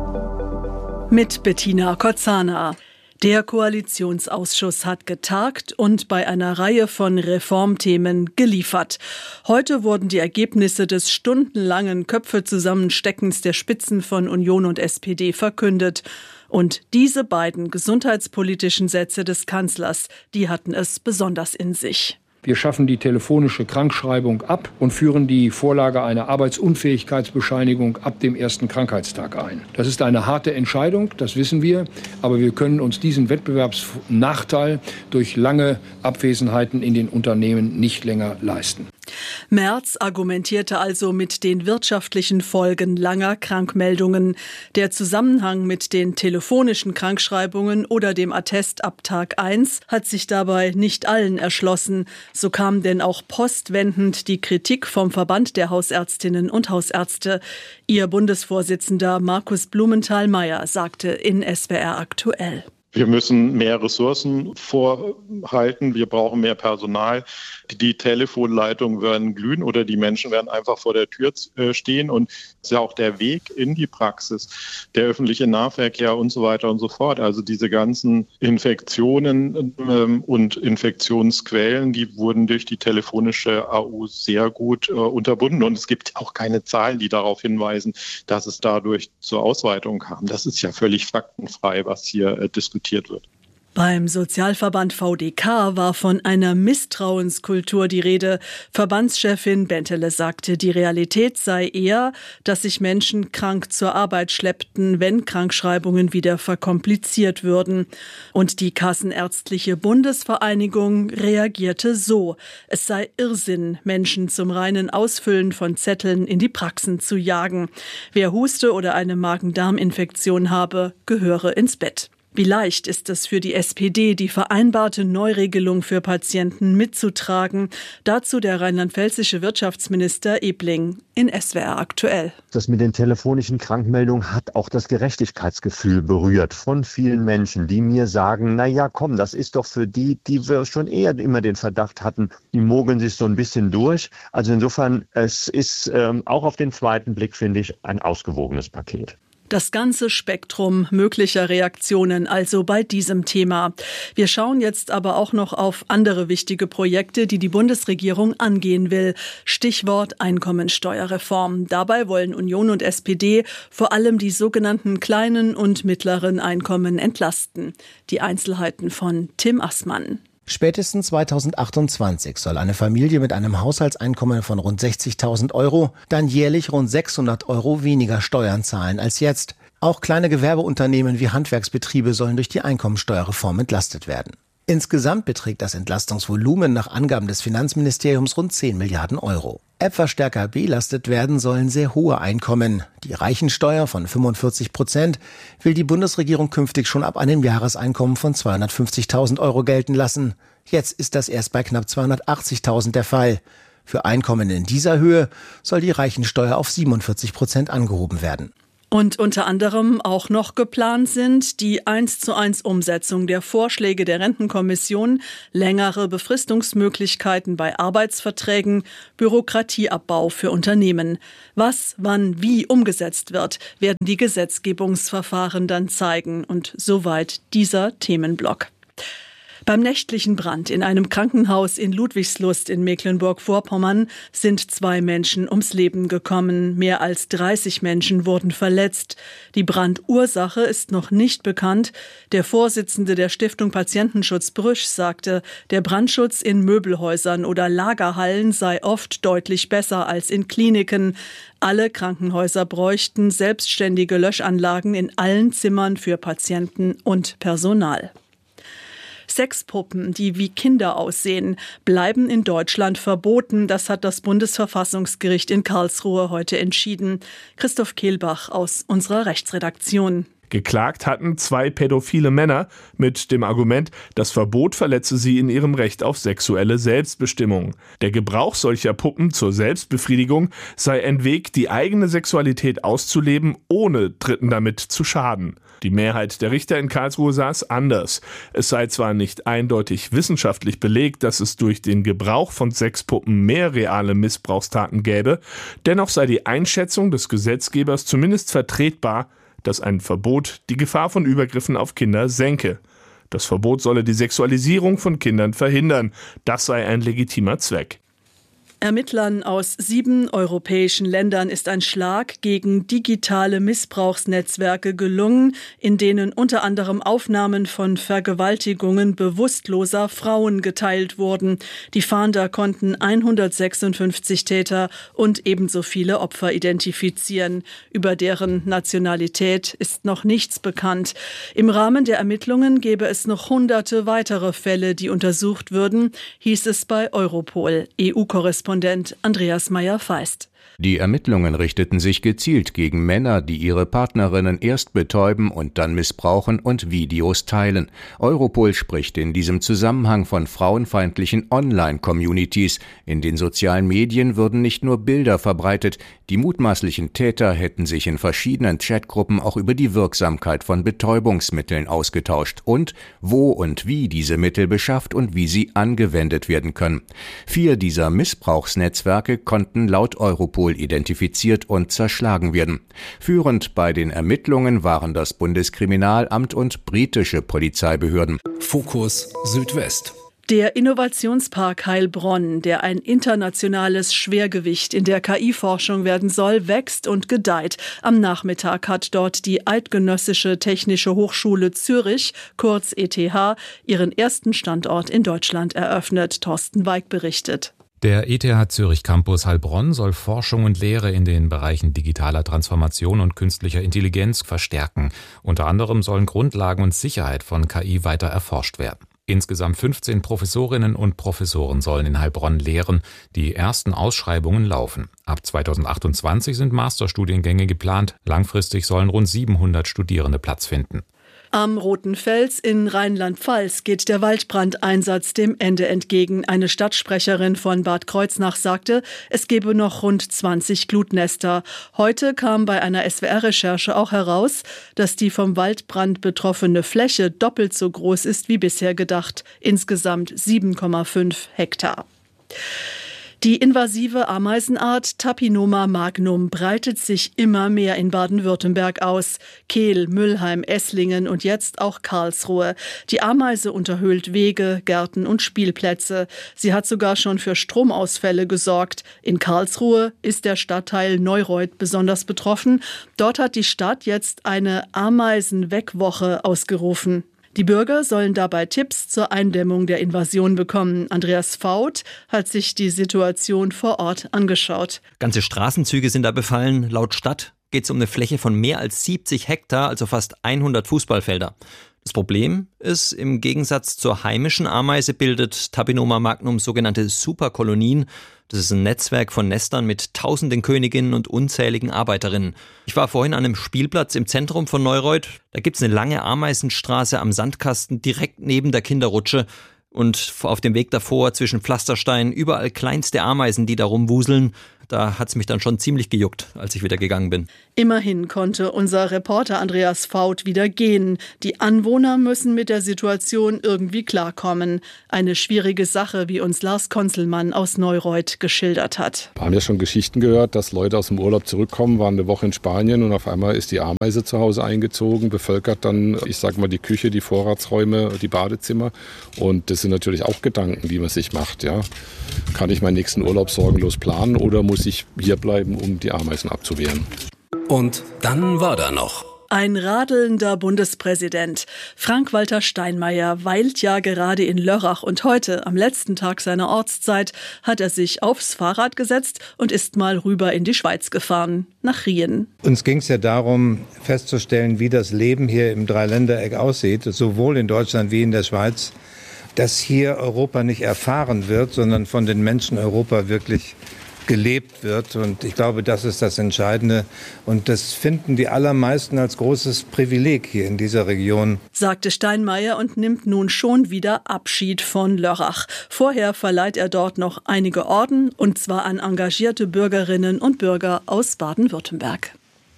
Mit Bettina Kozana. Der Koalitionsausschuss hat getagt und bei einer Reihe von Reformthemen geliefert. Heute wurden die Ergebnisse des stundenlangen Köpfe-Zusammensteckens der Spitzen von Union und S P D verkündet. Und diese beiden gesundheitspolitischen Sätze des Kanzlers, die hatten es besonders in sich. Wir schaffen die telefonische Krankschreibung ab und führen die Vorlage einer Arbeitsunfähigkeitsbescheinigung ab dem ersten Krankheitstag ein. Das ist eine harte Entscheidung, das wissen wir, aber wir können uns diesen Wettbewerbsnachteil durch lange Abwesenheiten in den Unternehmen nicht länger leisten. Merz argumentierte also mit den wirtschaftlichen Folgen langer Krankmeldungen. Der Zusammenhang mit den telefonischen Krankschreibungen oder dem Attest ab Tag eins hat sich dabei nicht allen erschlossen. So kam denn auch postwendend die Kritik vom Verband der Hausärztinnen und Hausärzte. Ihr Bundesvorsitzender Markus Blumenthal-Meyer sagte in S W R aktuell: Wir müssen mehr Ressourcen vorhalten, wir brauchen mehr Personal. Die Telefonleitungen werden glühen oder die Menschen werden einfach vor der Tür stehen. Und es ist ja auch der Weg in die Praxis, der öffentliche Nahverkehr und so weiter und so fort. Also diese ganzen Infektionen ähm, und Infektionsquellen, die wurden durch die telefonische A U sehr gut äh, unterbunden. Und es gibt auch keine Zahlen, die darauf hinweisen, dass es dadurch zur Ausweitung kam. Das ist ja völlig faktenfrei, was hier äh, diskutiert wird. Beim Sozialverband V D K war von einer Misstrauenskultur die Rede. Verbandschefin Bentele sagte, die Realität sei eher, dass sich Menschen krank zur Arbeit schleppten, wenn Krankschreibungen wieder verkompliziert würden. Und die Kassenärztliche Bundesvereinigung reagierte so: Es sei Irrsinn, Menschen zum reinen Ausfüllen von Zetteln in die Praxen zu jagen. Wer Huste oder eine Magen-Darm-Infektion habe, gehöre ins Bett. Wie leicht ist es für die S P D, die vereinbarte Neuregelung für Patienten mitzutragen? Dazu der rheinland-pfälzische Wirtschaftsminister Ebling in S W R aktuell. Das mit den telefonischen Krankmeldungen hat auch das Gerechtigkeitsgefühl berührt von vielen Menschen, die mir sagen, na ja, komm, das ist doch für die, die wir schon eher immer den Verdacht hatten, die mogeln sich so ein bisschen durch. Also insofern, es ist ähm, auch auf den zweiten Blick, finde ich, ein ausgewogenes Paket. Das ganze Spektrum möglicher Reaktionen also bei diesem Thema. Wir schauen jetzt aber auch noch auf andere wichtige Projekte, die die Bundesregierung angehen will. Stichwort Einkommensteuerreform. Dabei wollen Union und S P D vor allem die sogenannten kleinen und mittleren Einkommen entlasten. Die Einzelheiten von Tim Assmann. Spätestens zweitausendachtundzwanzig soll eine Familie mit einem Haushaltseinkommen von rund sechzigtausend Euro dann jährlich rund sechshundert Euro weniger Steuern zahlen als jetzt. Auch kleine Gewerbeunternehmen wie Handwerksbetriebe sollen durch die Einkommensteuerreform entlastet werden. Insgesamt beträgt das Entlastungsvolumen nach Angaben des Finanzministeriums rund zehn Milliarden Euro. Etwas stärker belastet werden sollen sehr hohe Einkommen. Die Reichensteuer von fünfundvierzig Prozent will die Bundesregierung künftig schon ab einem Jahreseinkommen von zweihundertfünfzigtausend Euro gelten lassen. Jetzt ist das erst bei knapp zweihundertachtzigtausend der Fall. Für Einkommen in dieser Höhe soll die Reichensteuer auf siebenundvierzig Prozent angehoben werden. Und unter anderem auch noch geplant sind die eins zu eins Umsetzung der Vorschläge der Rentenkommission, längere Befristungsmöglichkeiten bei Arbeitsverträgen, Bürokratieabbau für Unternehmen. Was, wann, wie umgesetzt wird, werden die Gesetzgebungsverfahren dann zeigen. Und soweit dieser Themenblock. Beim nächtlichen Brand in einem Krankenhaus in Ludwigslust in Mecklenburg-Vorpommern sind zwei Menschen ums Leben gekommen. Mehr als dreißig Menschen wurden verletzt. Die Brandursache ist noch nicht bekannt. Der Vorsitzende der Stiftung Patientenschutz Brüsch sagte, der Brandschutz in Möbelhäusern oder Lagerhallen sei oft deutlich besser als in Kliniken. Alle Krankenhäuser bräuchten selbstständige Löschanlagen in allen Zimmern für Patienten und Personal. Sexpuppen, die wie Kinder aussehen, bleiben in Deutschland verboten. Das hat das Bundesverfassungsgericht in Karlsruhe heute entschieden. Christoph Kehlbach aus unserer Rechtsredaktion. Geklagt hatten zwei pädophile Männer mit dem Argument, das Verbot verletze sie in ihrem Recht auf sexuelle Selbstbestimmung. Der Gebrauch solcher Puppen zur Selbstbefriedigung sei ein Weg, die eigene Sexualität auszuleben, ohne Dritten damit zu schaden. Die Mehrheit der Richter in Karlsruhe sah es anders. Es sei zwar nicht eindeutig wissenschaftlich belegt, dass es durch den Gebrauch von Sexpuppen mehr reale Missbrauchstaten gäbe, dennoch sei die Einschätzung des Gesetzgebers zumindest vertretbar, dass ein Verbot die Gefahr von Übergriffen auf Kinder senke. Das Verbot solle die Sexualisierung von Kindern verhindern. Das sei ein legitimer Zweck. Ermittlern aus sieben europäischen Ländern ist ein Schlag gegen digitale Missbrauchsnetzwerke gelungen, in denen unter anderem Aufnahmen von Vergewaltigungen bewusstloser Frauen geteilt wurden. Die Fahnder konnten hundertsechsundfünfzig Täter und ebenso viele Opfer identifizieren. Über deren Nationalität ist noch nichts bekannt. Im Rahmen der Ermittlungen gäbe es noch hunderte weitere Fälle, die untersucht würden, hieß es bei Europol. E U-Korrespondent Andreas Meyer-Feist. Die Ermittlungen richteten sich gezielt gegen Männer, die ihre Partnerinnen erst betäuben und dann missbrauchen und Videos teilen. Europol spricht in diesem Zusammenhang von frauenfeindlichen Online-Communities. In den sozialen Medien würden nicht nur Bilder verbreitet, die mutmaßlichen Täter hätten sich in verschiedenen Chatgruppen auch über die Wirksamkeit von Betäubungsmitteln ausgetauscht und wo und wie diese Mittel beschafft und wie sie angewendet werden können. Vier dieser Missbrauchsnetzwerke konnten laut Europol identifiziert und zerschlagen werden. Führend bei den Ermittlungen waren das Bundeskriminalamt und britische Polizeibehörden. Fokus Südwest. Der Innovationspark Heilbronn, der ein internationales Schwergewicht in der K I-Forschung werden soll, wächst und gedeiht. Am Nachmittag hat dort die Eidgenössische Technische Hochschule Zürich, kurz E T H, ihren ersten Standort in Deutschland eröffnet. Thorsten Weig berichtet. Der E T H Zürich Campus Heilbronn soll Forschung und Lehre in den Bereichen digitaler Transformation und künstlicher Intelligenz verstärken. Unter anderem sollen Grundlagen und Sicherheit von K I weiter erforscht werden. Insgesamt fünfzehn Professorinnen und Professoren sollen in Heilbronn lehren. Die ersten Ausschreibungen laufen. Ab zweitausendachtundzwanzig sind Masterstudiengänge geplant. Langfristig sollen rund siebenhundert Studierende Platz finden. Am Roten Fels in Rheinland-Pfalz geht der Waldbrandeinsatz dem Ende entgegen. Eine Stadtsprecherin von Bad Kreuznach sagte, es gebe noch rund zwanzig Glutnester. Heute kam bei einer S W R-Recherche auch heraus, dass die vom Waldbrand betroffene Fläche doppelt so groß ist wie bisher gedacht. Insgesamt sieben Komma fünf Hektar. Die invasive Ameisenart Tapinoma magnum breitet sich immer mehr in Baden-Württemberg aus. Kehl, Müllheim, Esslingen und jetzt auch Karlsruhe. Die Ameise unterhöhlt Wege, Gärten und Spielplätze. Sie hat sogar schon für Stromausfälle gesorgt. In Karlsruhe ist der Stadtteil Neureuth besonders betroffen. Dort hat die Stadt jetzt eine Ameisenwegwoche ausgerufen. Die Bürger sollen dabei Tipps zur Eindämmung der Invasion bekommen. Andreas Faut hat sich die Situation vor Ort angeschaut. Ganze Straßenzüge sind da befallen. Laut Stadt geht es um eine Fläche von mehr als siebzig Hektar, also fast hundert Fußballfelder. Das Problem ist, im Gegensatz zur heimischen Ameise bildet Tapinoma magnum sogenannte Superkolonien. Das ist ein Netzwerk von Nestern mit tausenden Königinnen und unzähligen Arbeiterinnen. Ich war vorhin an einem Spielplatz im Zentrum von Neureuth. Da gibt's eine lange Ameisenstraße am Sandkasten direkt neben der Kinderrutsche. Und auf dem Weg davor zwischen Pflastersteinen überall kleinste Ameisen, die da rumwuseln. Da hat's mich dann schon ziemlich gejuckt, als ich wieder gegangen bin. Immerhin konnte unser Reporter Andreas Faut wieder gehen. Die Anwohner müssen mit der Situation irgendwie klarkommen. Eine schwierige Sache, wie uns Lars Konzelmann aus Neureuth geschildert hat. Wir haben ja schon Geschichten gehört, dass Leute aus dem Urlaub zurückkommen, waren eine Woche in Spanien und auf einmal ist die Ameise zu Hause eingezogen, bevölkert dann, ich sag mal, die Küche, die Vorratsräume, die Badezimmer. Und das sind natürlich auch Gedanken, die man sich macht. Ja. Kann ich meinen nächsten Urlaub sorgenlos planen oder muss ich hier bleiben, um die Ameisen abzuwehren? Und dann war da noch ein radelnder Bundespräsident. Frank-Walter Steinmeier weilt ja gerade in Lörrach und heute, am letzten Tag seiner Ortszeit, hat er sich aufs Fahrrad gesetzt und ist mal rüber in die Schweiz gefahren, nach Rien. Uns ging es ja darum, festzustellen, wie das Leben hier im Dreiländereck aussieht, sowohl in Deutschland wie in der Schweiz, dass hier Europa nicht erfahren wird, sondern von den Menschen Europa wirklich gelebt wird. Und ich glaube, das ist das Entscheidende. Und das finden die allermeisten als großes Privileg hier in dieser Region. Sagte Steinmeier und nimmt nun schon wieder Abschied von Lörrach. Vorher verleiht er dort noch einige Orden, und zwar an engagierte Bürgerinnen und Bürger aus Baden-Württemberg.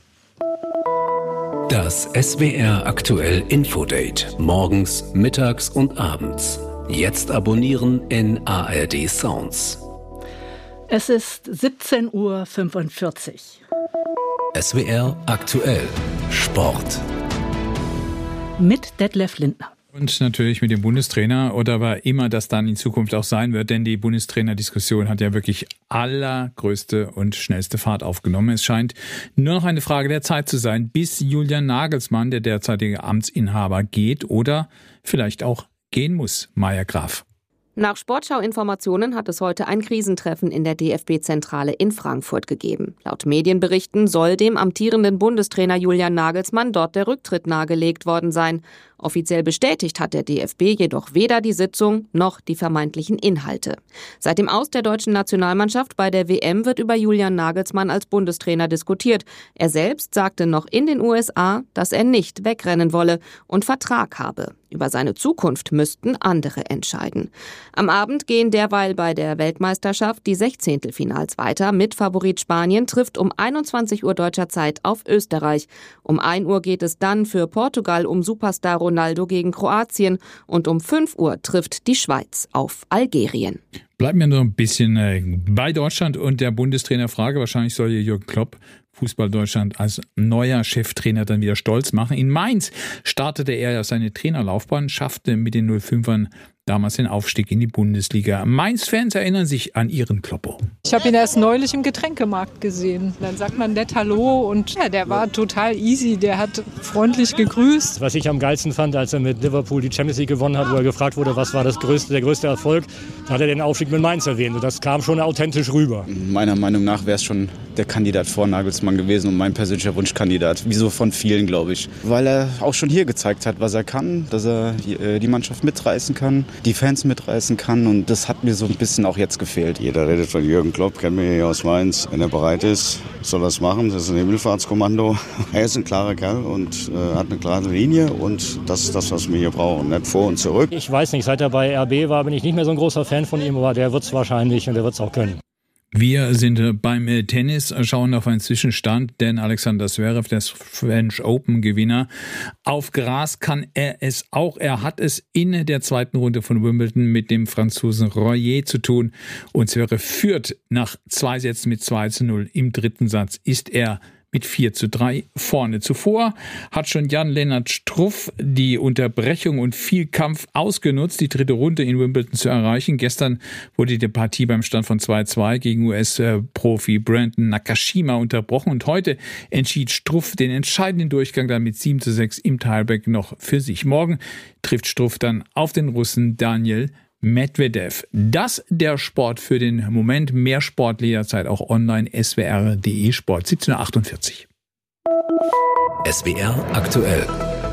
Das S W R aktuell Infodate. Morgens, mittags und abends. Jetzt abonnieren in A R D Sounds. Es ist siebzehn Uhr fünfundvierzig. S W R aktuell Sport. Mit Detlef Lindner. Und natürlich mit dem Bundestrainer oder wer immer das dann in Zukunft auch sein wird, denn die Bundestrainer-Diskussion hat ja wirklich allergrößte und schnellste Fahrt aufgenommen. Es scheint nur noch eine Frage der Zeit zu sein, bis Julian Nagelsmann, der derzeitige Amtsinhaber, geht oder vielleicht auch gehen muss. Maja Graf. Nach Sportschau-Informationen hat es heute ein Krisentreffen in der D F B-Zentrale in Frankfurt gegeben. Laut Medienberichten soll dem amtierenden Bundestrainer Julian Nagelsmann dort der Rücktritt nahegelegt worden sein. Offiziell bestätigt hat der D F B jedoch weder die Sitzung noch die vermeintlichen Inhalte. Seit dem Aus der deutschen Nationalmannschaft bei der W M wird über Julian Nagelsmann als Bundestrainer diskutiert. Er selbst sagte noch in den U S A, dass er nicht wegrennen wolle und Vertrag habe. Über seine Zukunft müssten andere entscheiden. Am Abend gehen derweil bei der Weltmeisterschaft die Sechzehntelfinals weiter. Mitfavorit Spanien trifft um einundzwanzig Uhr deutscher Zeit auf Österreich. Um ein Uhr geht es dann für Portugal um Superstar Ronaldo gegen Kroatien und um fünf Uhr trifft die Schweiz auf Algerien. Bleiben wir nur ein bisschen äh, bei Deutschland und der Bundestrainerfrage. Wahrscheinlich soll hier Jürgen Klopp Fußball Deutschland als neuer Cheftrainer dann wieder stolz machen. In Mainz startete er ja seine Trainerlaufbahn, schaffte mit den null fünfern damals den Aufstieg in die Bundesliga. Mainz-Fans erinnern sich an ihren Kloppo. Ich habe ihn erst neulich im Getränkemarkt gesehen. Dann sagt man nett Hallo und ja, der war total easy. Der hat freundlich gegrüßt. Was ich am geilsten fand, als er mit Liverpool die Champions League gewonnen hat, wo er gefragt wurde, was war das größte, der größte Erfolg, da hat er den Aufstieg mit Mainz erwähnt. Und das kam schon authentisch rüber. Meiner Meinung nach wäre es schon der Kandidat vor Nagelsmann gewesen und mein persönlicher Wunschkandidat. Wieso von vielen, glaube ich. Weil er auch schon hier gezeigt hat, was er kann, dass er die Mannschaft mitreißen kann, die Fans mitreißen kann, und das hat mir so ein bisschen auch jetzt gefehlt. Jeder redet von Jürgen Klopp, kennen wir hier aus Mainz. Wenn er bereit ist, soll er es machen. Das ist ein Himmelfahrtskommando. Er ist ein klarer Kerl und äh, hat eine klare Linie, und das ist das, was wir hier brauchen. Nicht vor und zurück. Ich weiß nicht, seit er bei R B war, bin ich nicht mehr so ein großer Fan von ihm, aber der wird es wahrscheinlich und der wird es auch können. Wir sind beim Tennis, schauen auf einen Zwischenstand, denn Alexander Zverev, der French Open-Gewinner, auf Gras kann er es auch. Er hat es in der zweiten Runde von Wimbledon mit dem Franzosen Royer zu tun. Und Zverev führt nach zwei Sätzen mit zwei zu null. Im dritten Satz ist er mit vier zu drei vorne. Zuvor hat schon Jan-Lennart Struff die Unterbrechung und viel Kampf ausgenutzt, die dritte Runde in Wimbledon zu erreichen. Gestern wurde die Partie beim Stand von zwei zu zwei gegen U S-Profi Brandon Nakashima unterbrochen und heute entschied Struff den entscheidenden Durchgang dann mit sieben zu sechs im Tiebreak noch für sich. Morgen trifft Struff dann auf den Russen Daniel Medvedev. Das der Sport für den Moment. Mehr Sport jederzeit auch online. S W R punkt de Sport. siebzehn Uhr achtundvierzig. S W R aktuell.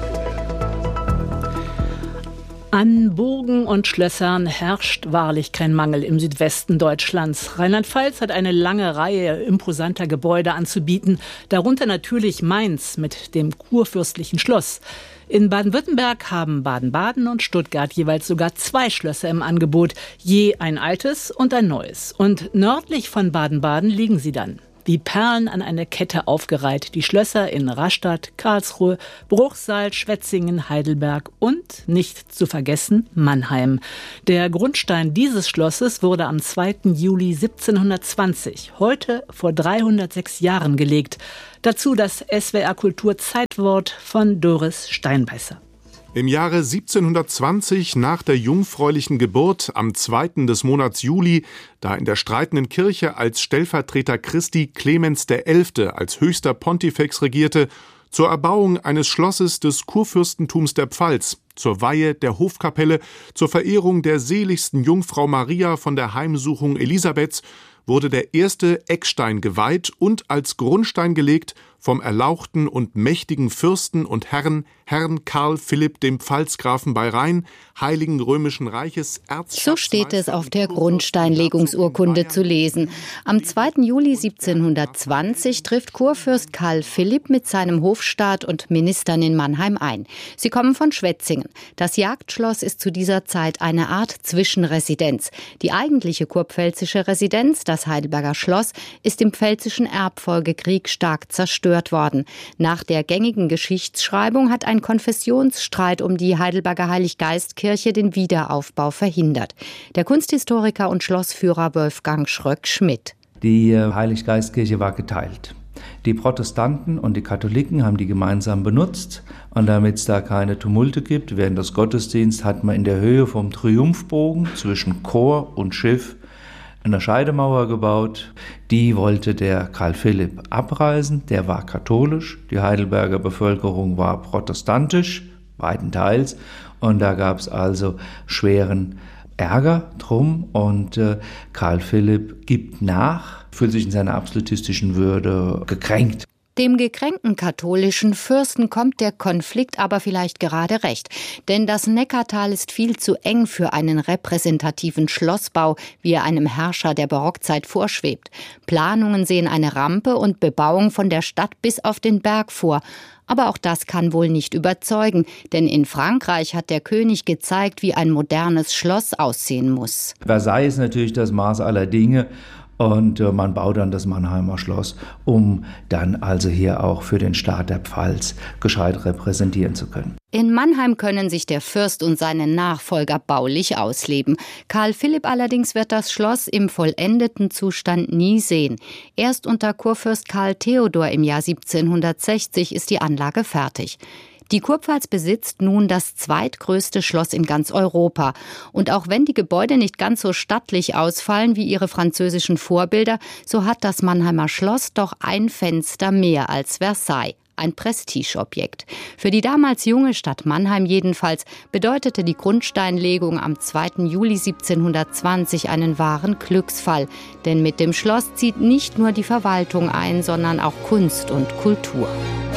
An Burgen und Schlössern herrscht wahrlich kein Mangel im Südwesten Deutschlands. Rheinland-Pfalz hat eine lange Reihe imposanter Gebäude anzubieten, darunter natürlich Mainz mit dem kurfürstlichen Schloss. In Baden-Württemberg haben Baden-Baden und Stuttgart jeweils sogar zwei Schlösser im Angebot, je ein altes und ein neues. Und nördlich von Baden-Baden liegen sie dann, wie Perlen an eine Kette aufgereiht, die Schlösser in Rastatt, Karlsruhe, Bruchsal, Schwetzingen, Heidelberg und, nicht zu vergessen, Mannheim. Der Grundstein dieses Schlosses wurde am zweiten Juli siebzehnhundertzwanzig, heute vor dreihundertsechs Jahren gelegt. Dazu das S W R Kultur Zeitwort von Doris Steinbeißer. Im Jahre siebzehnhundertzwanzig, nach der jungfräulichen Geburt, am zweiten des Monats Juli, da in der streitenden Kirche als Stellvertreter Christi Clemens der Elfte als höchster Pontifex regierte, zur Erbauung eines Schlosses des Kurfürstentums der Pfalz, zur Weihe der Hofkapelle, zur Verehrung der seligsten Jungfrau Maria von der Heimsuchung Elisabeths, wurde der erste Eckstein geweiht und als Grundstein gelegt vom erlauchten und mächtigen Fürsten und Herrn, Herrn Karl Philipp dem Pfalzgrafen bei Rhein, Heiligen Römischen Reiches Erzschatzmeister. So steht es auf der Grundsteinlegungsurkunde zu lesen. Am zweiten Juli siebzehnhundertzwanzig trifft Kurfürst Karl Philipp mit seinem Hofstaat und Ministern in Mannheim ein. Sie kommen von Schwetzingen. Das Jagdschloss ist zu dieser Zeit eine Art Zwischenresidenz. Die eigentliche kurpfälzische Residenz, das Heidelberger Schloss, ist im Pfälzischen Erbfolgekrieg stark zerstört worden. Nach der gängigen Geschichtsschreibung hat ein Konfessionsstreit um die Heidelberger Heiliggeistkirche den Wiederaufbau verhindert. Der Kunsthistoriker und Schlossführer Wolfgang Schröck-Schmidt. Die Heiliggeistkirche war geteilt. Die Protestanten und die Katholiken haben die gemeinsam benutzt. Und damit es da keine Tumulte gibt, während des Gottesdienstes hat man in der Höhe vom Triumphbogen zwischen Chor und Schiff eine Scheidemauer gebaut. Die wollte der Karl Philipp abreißen. Der war katholisch. Die Heidelberger Bevölkerung war protestantisch, weitenteils. Und da gab es also schweren Ärger drum. Und äh, Karl Philipp gibt nach, fühlt sich in seiner absolutistischen Würde gekränkt. Dem gekränkten katholischen Fürsten kommt der Konflikt aber vielleicht gerade recht. Denn das Neckartal ist viel zu eng für einen repräsentativen Schlossbau, wie er einem Herrscher der Barockzeit vorschwebt. Planungen sehen eine Rampe und Bebauung von der Stadt bis auf den Berg vor. Aber auch das kann wohl nicht überzeugen, denn in Frankreich hat der König gezeigt, wie ein modernes Schloss aussehen muss. Versailles ist natürlich das Maß aller Dinge. Und äh, man baut dann das Mannheimer Schloss, um dann also hier auch für den Staat der Pfalz gescheit repräsentieren zu können. In Mannheim können sich der Fürst und seine Nachfolger baulich ausleben. Karl Philipp allerdings wird das Schloss im vollendeten Zustand nie sehen. Erst unter Kurfürst Karl Theodor im Jahr siebzehnhundertsechzig ist die Anlage fertig. Die Kurpfalz besitzt nun das zweitgrößte Schloss in ganz Europa. Und auch wenn die Gebäude nicht ganz so stattlich ausfallen wie ihre französischen Vorbilder, so hat das Mannheimer Schloss doch ein Fenster mehr als Versailles. Ein Prestigeobjekt. Für die damals junge Stadt Mannheim jedenfalls bedeutete die Grundsteinlegung am zweiten Juli siebzehnhundertzwanzig einen wahren Glücksfall. Denn mit dem Schloss zieht nicht nur die Verwaltung ein, sondern auch Kunst und Kultur.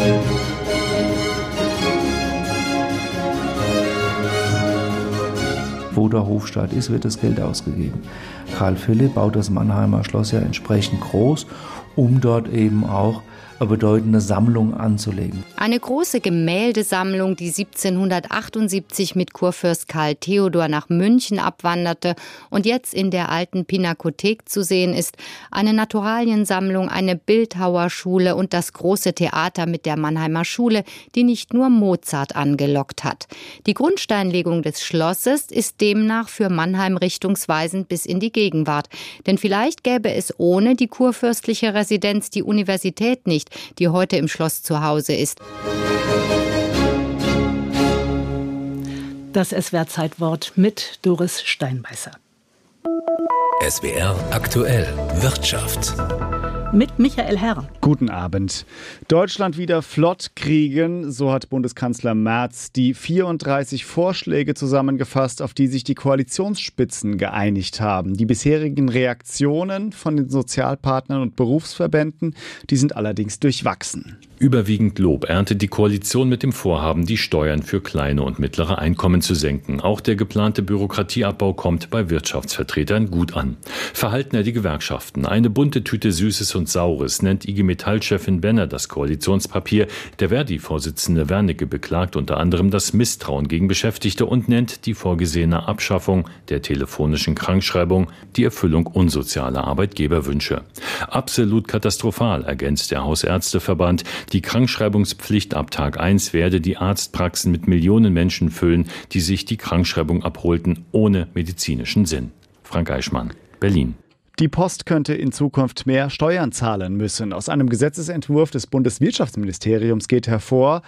Wo der Hofstaat ist, wird das Geld ausgegeben. Karl Philipp baut das Mannheimer Schloss ja entsprechend groß, um dort eben auch eine bedeutende Sammlung anzulegen. Eine große Gemäldesammlung, die siebzehnhundertachtundsiebzig mit Kurfürst Karl Theodor nach München abwanderte und jetzt in der alten Pinakothek zu sehen ist. Eine Naturaliensammlung, eine Bildhauerschule und das große Theater mit der Mannheimer Schule, die nicht nur Mozart angelockt hat. Die Grundsteinlegung des Schlosses ist demnach für Mannheim richtungsweisend bis in die Gegenwart. Denn vielleicht gäbe es ohne die kurfürstliche Residenz die Universität nicht, die heute im Schloss zu Hause ist. Das S W R-Zeitwort mit Doris Steinbeißer. S W R aktuell Wirtschaft. Mit Michael Herr. Guten Abend. Deutschland wieder flott kriegen, so hat Bundeskanzler Merz die vierunddreißig Vorschläge zusammengefasst, auf die sich die Koalitionsspitzen geeinigt haben. Die bisherigen Reaktionen von den Sozialpartnern und Berufsverbänden, die sind allerdings durchwachsen. Überwiegend Lob erntet die Koalition mit dem Vorhaben, die Steuern für kleine und mittlere Einkommen zu senken. Auch der geplante Bürokratieabbau kommt bei Wirtschaftsvertretern gut an. Verhalten die Gewerkschaften. Eine bunte Tüte Süßes und Saures nennt I G Metall-Chefin Benner das Koalitionspapier. Der Verdi-Vorsitzende Wernicke beklagt unter anderem das Misstrauen gegen Beschäftigte und nennt die vorgesehene Abschaffung der telefonischen Krankschreibung die Erfüllung unsozialer Arbeitgeberwünsche. Absolut katastrophal, ergänzt der Hausärzteverband. Die Krankschreibungspflicht ab Tag eins werde die Arztpraxen mit Millionen Menschen füllen, die sich die Krankschreibung abholten, ohne medizinischen Sinn. Frank Eichmann, Berlin. Die Post könnte in Zukunft mehr Steuern zahlen müssen. Aus einem Gesetzesentwurf des Bundeswirtschaftsministeriums geht hervor,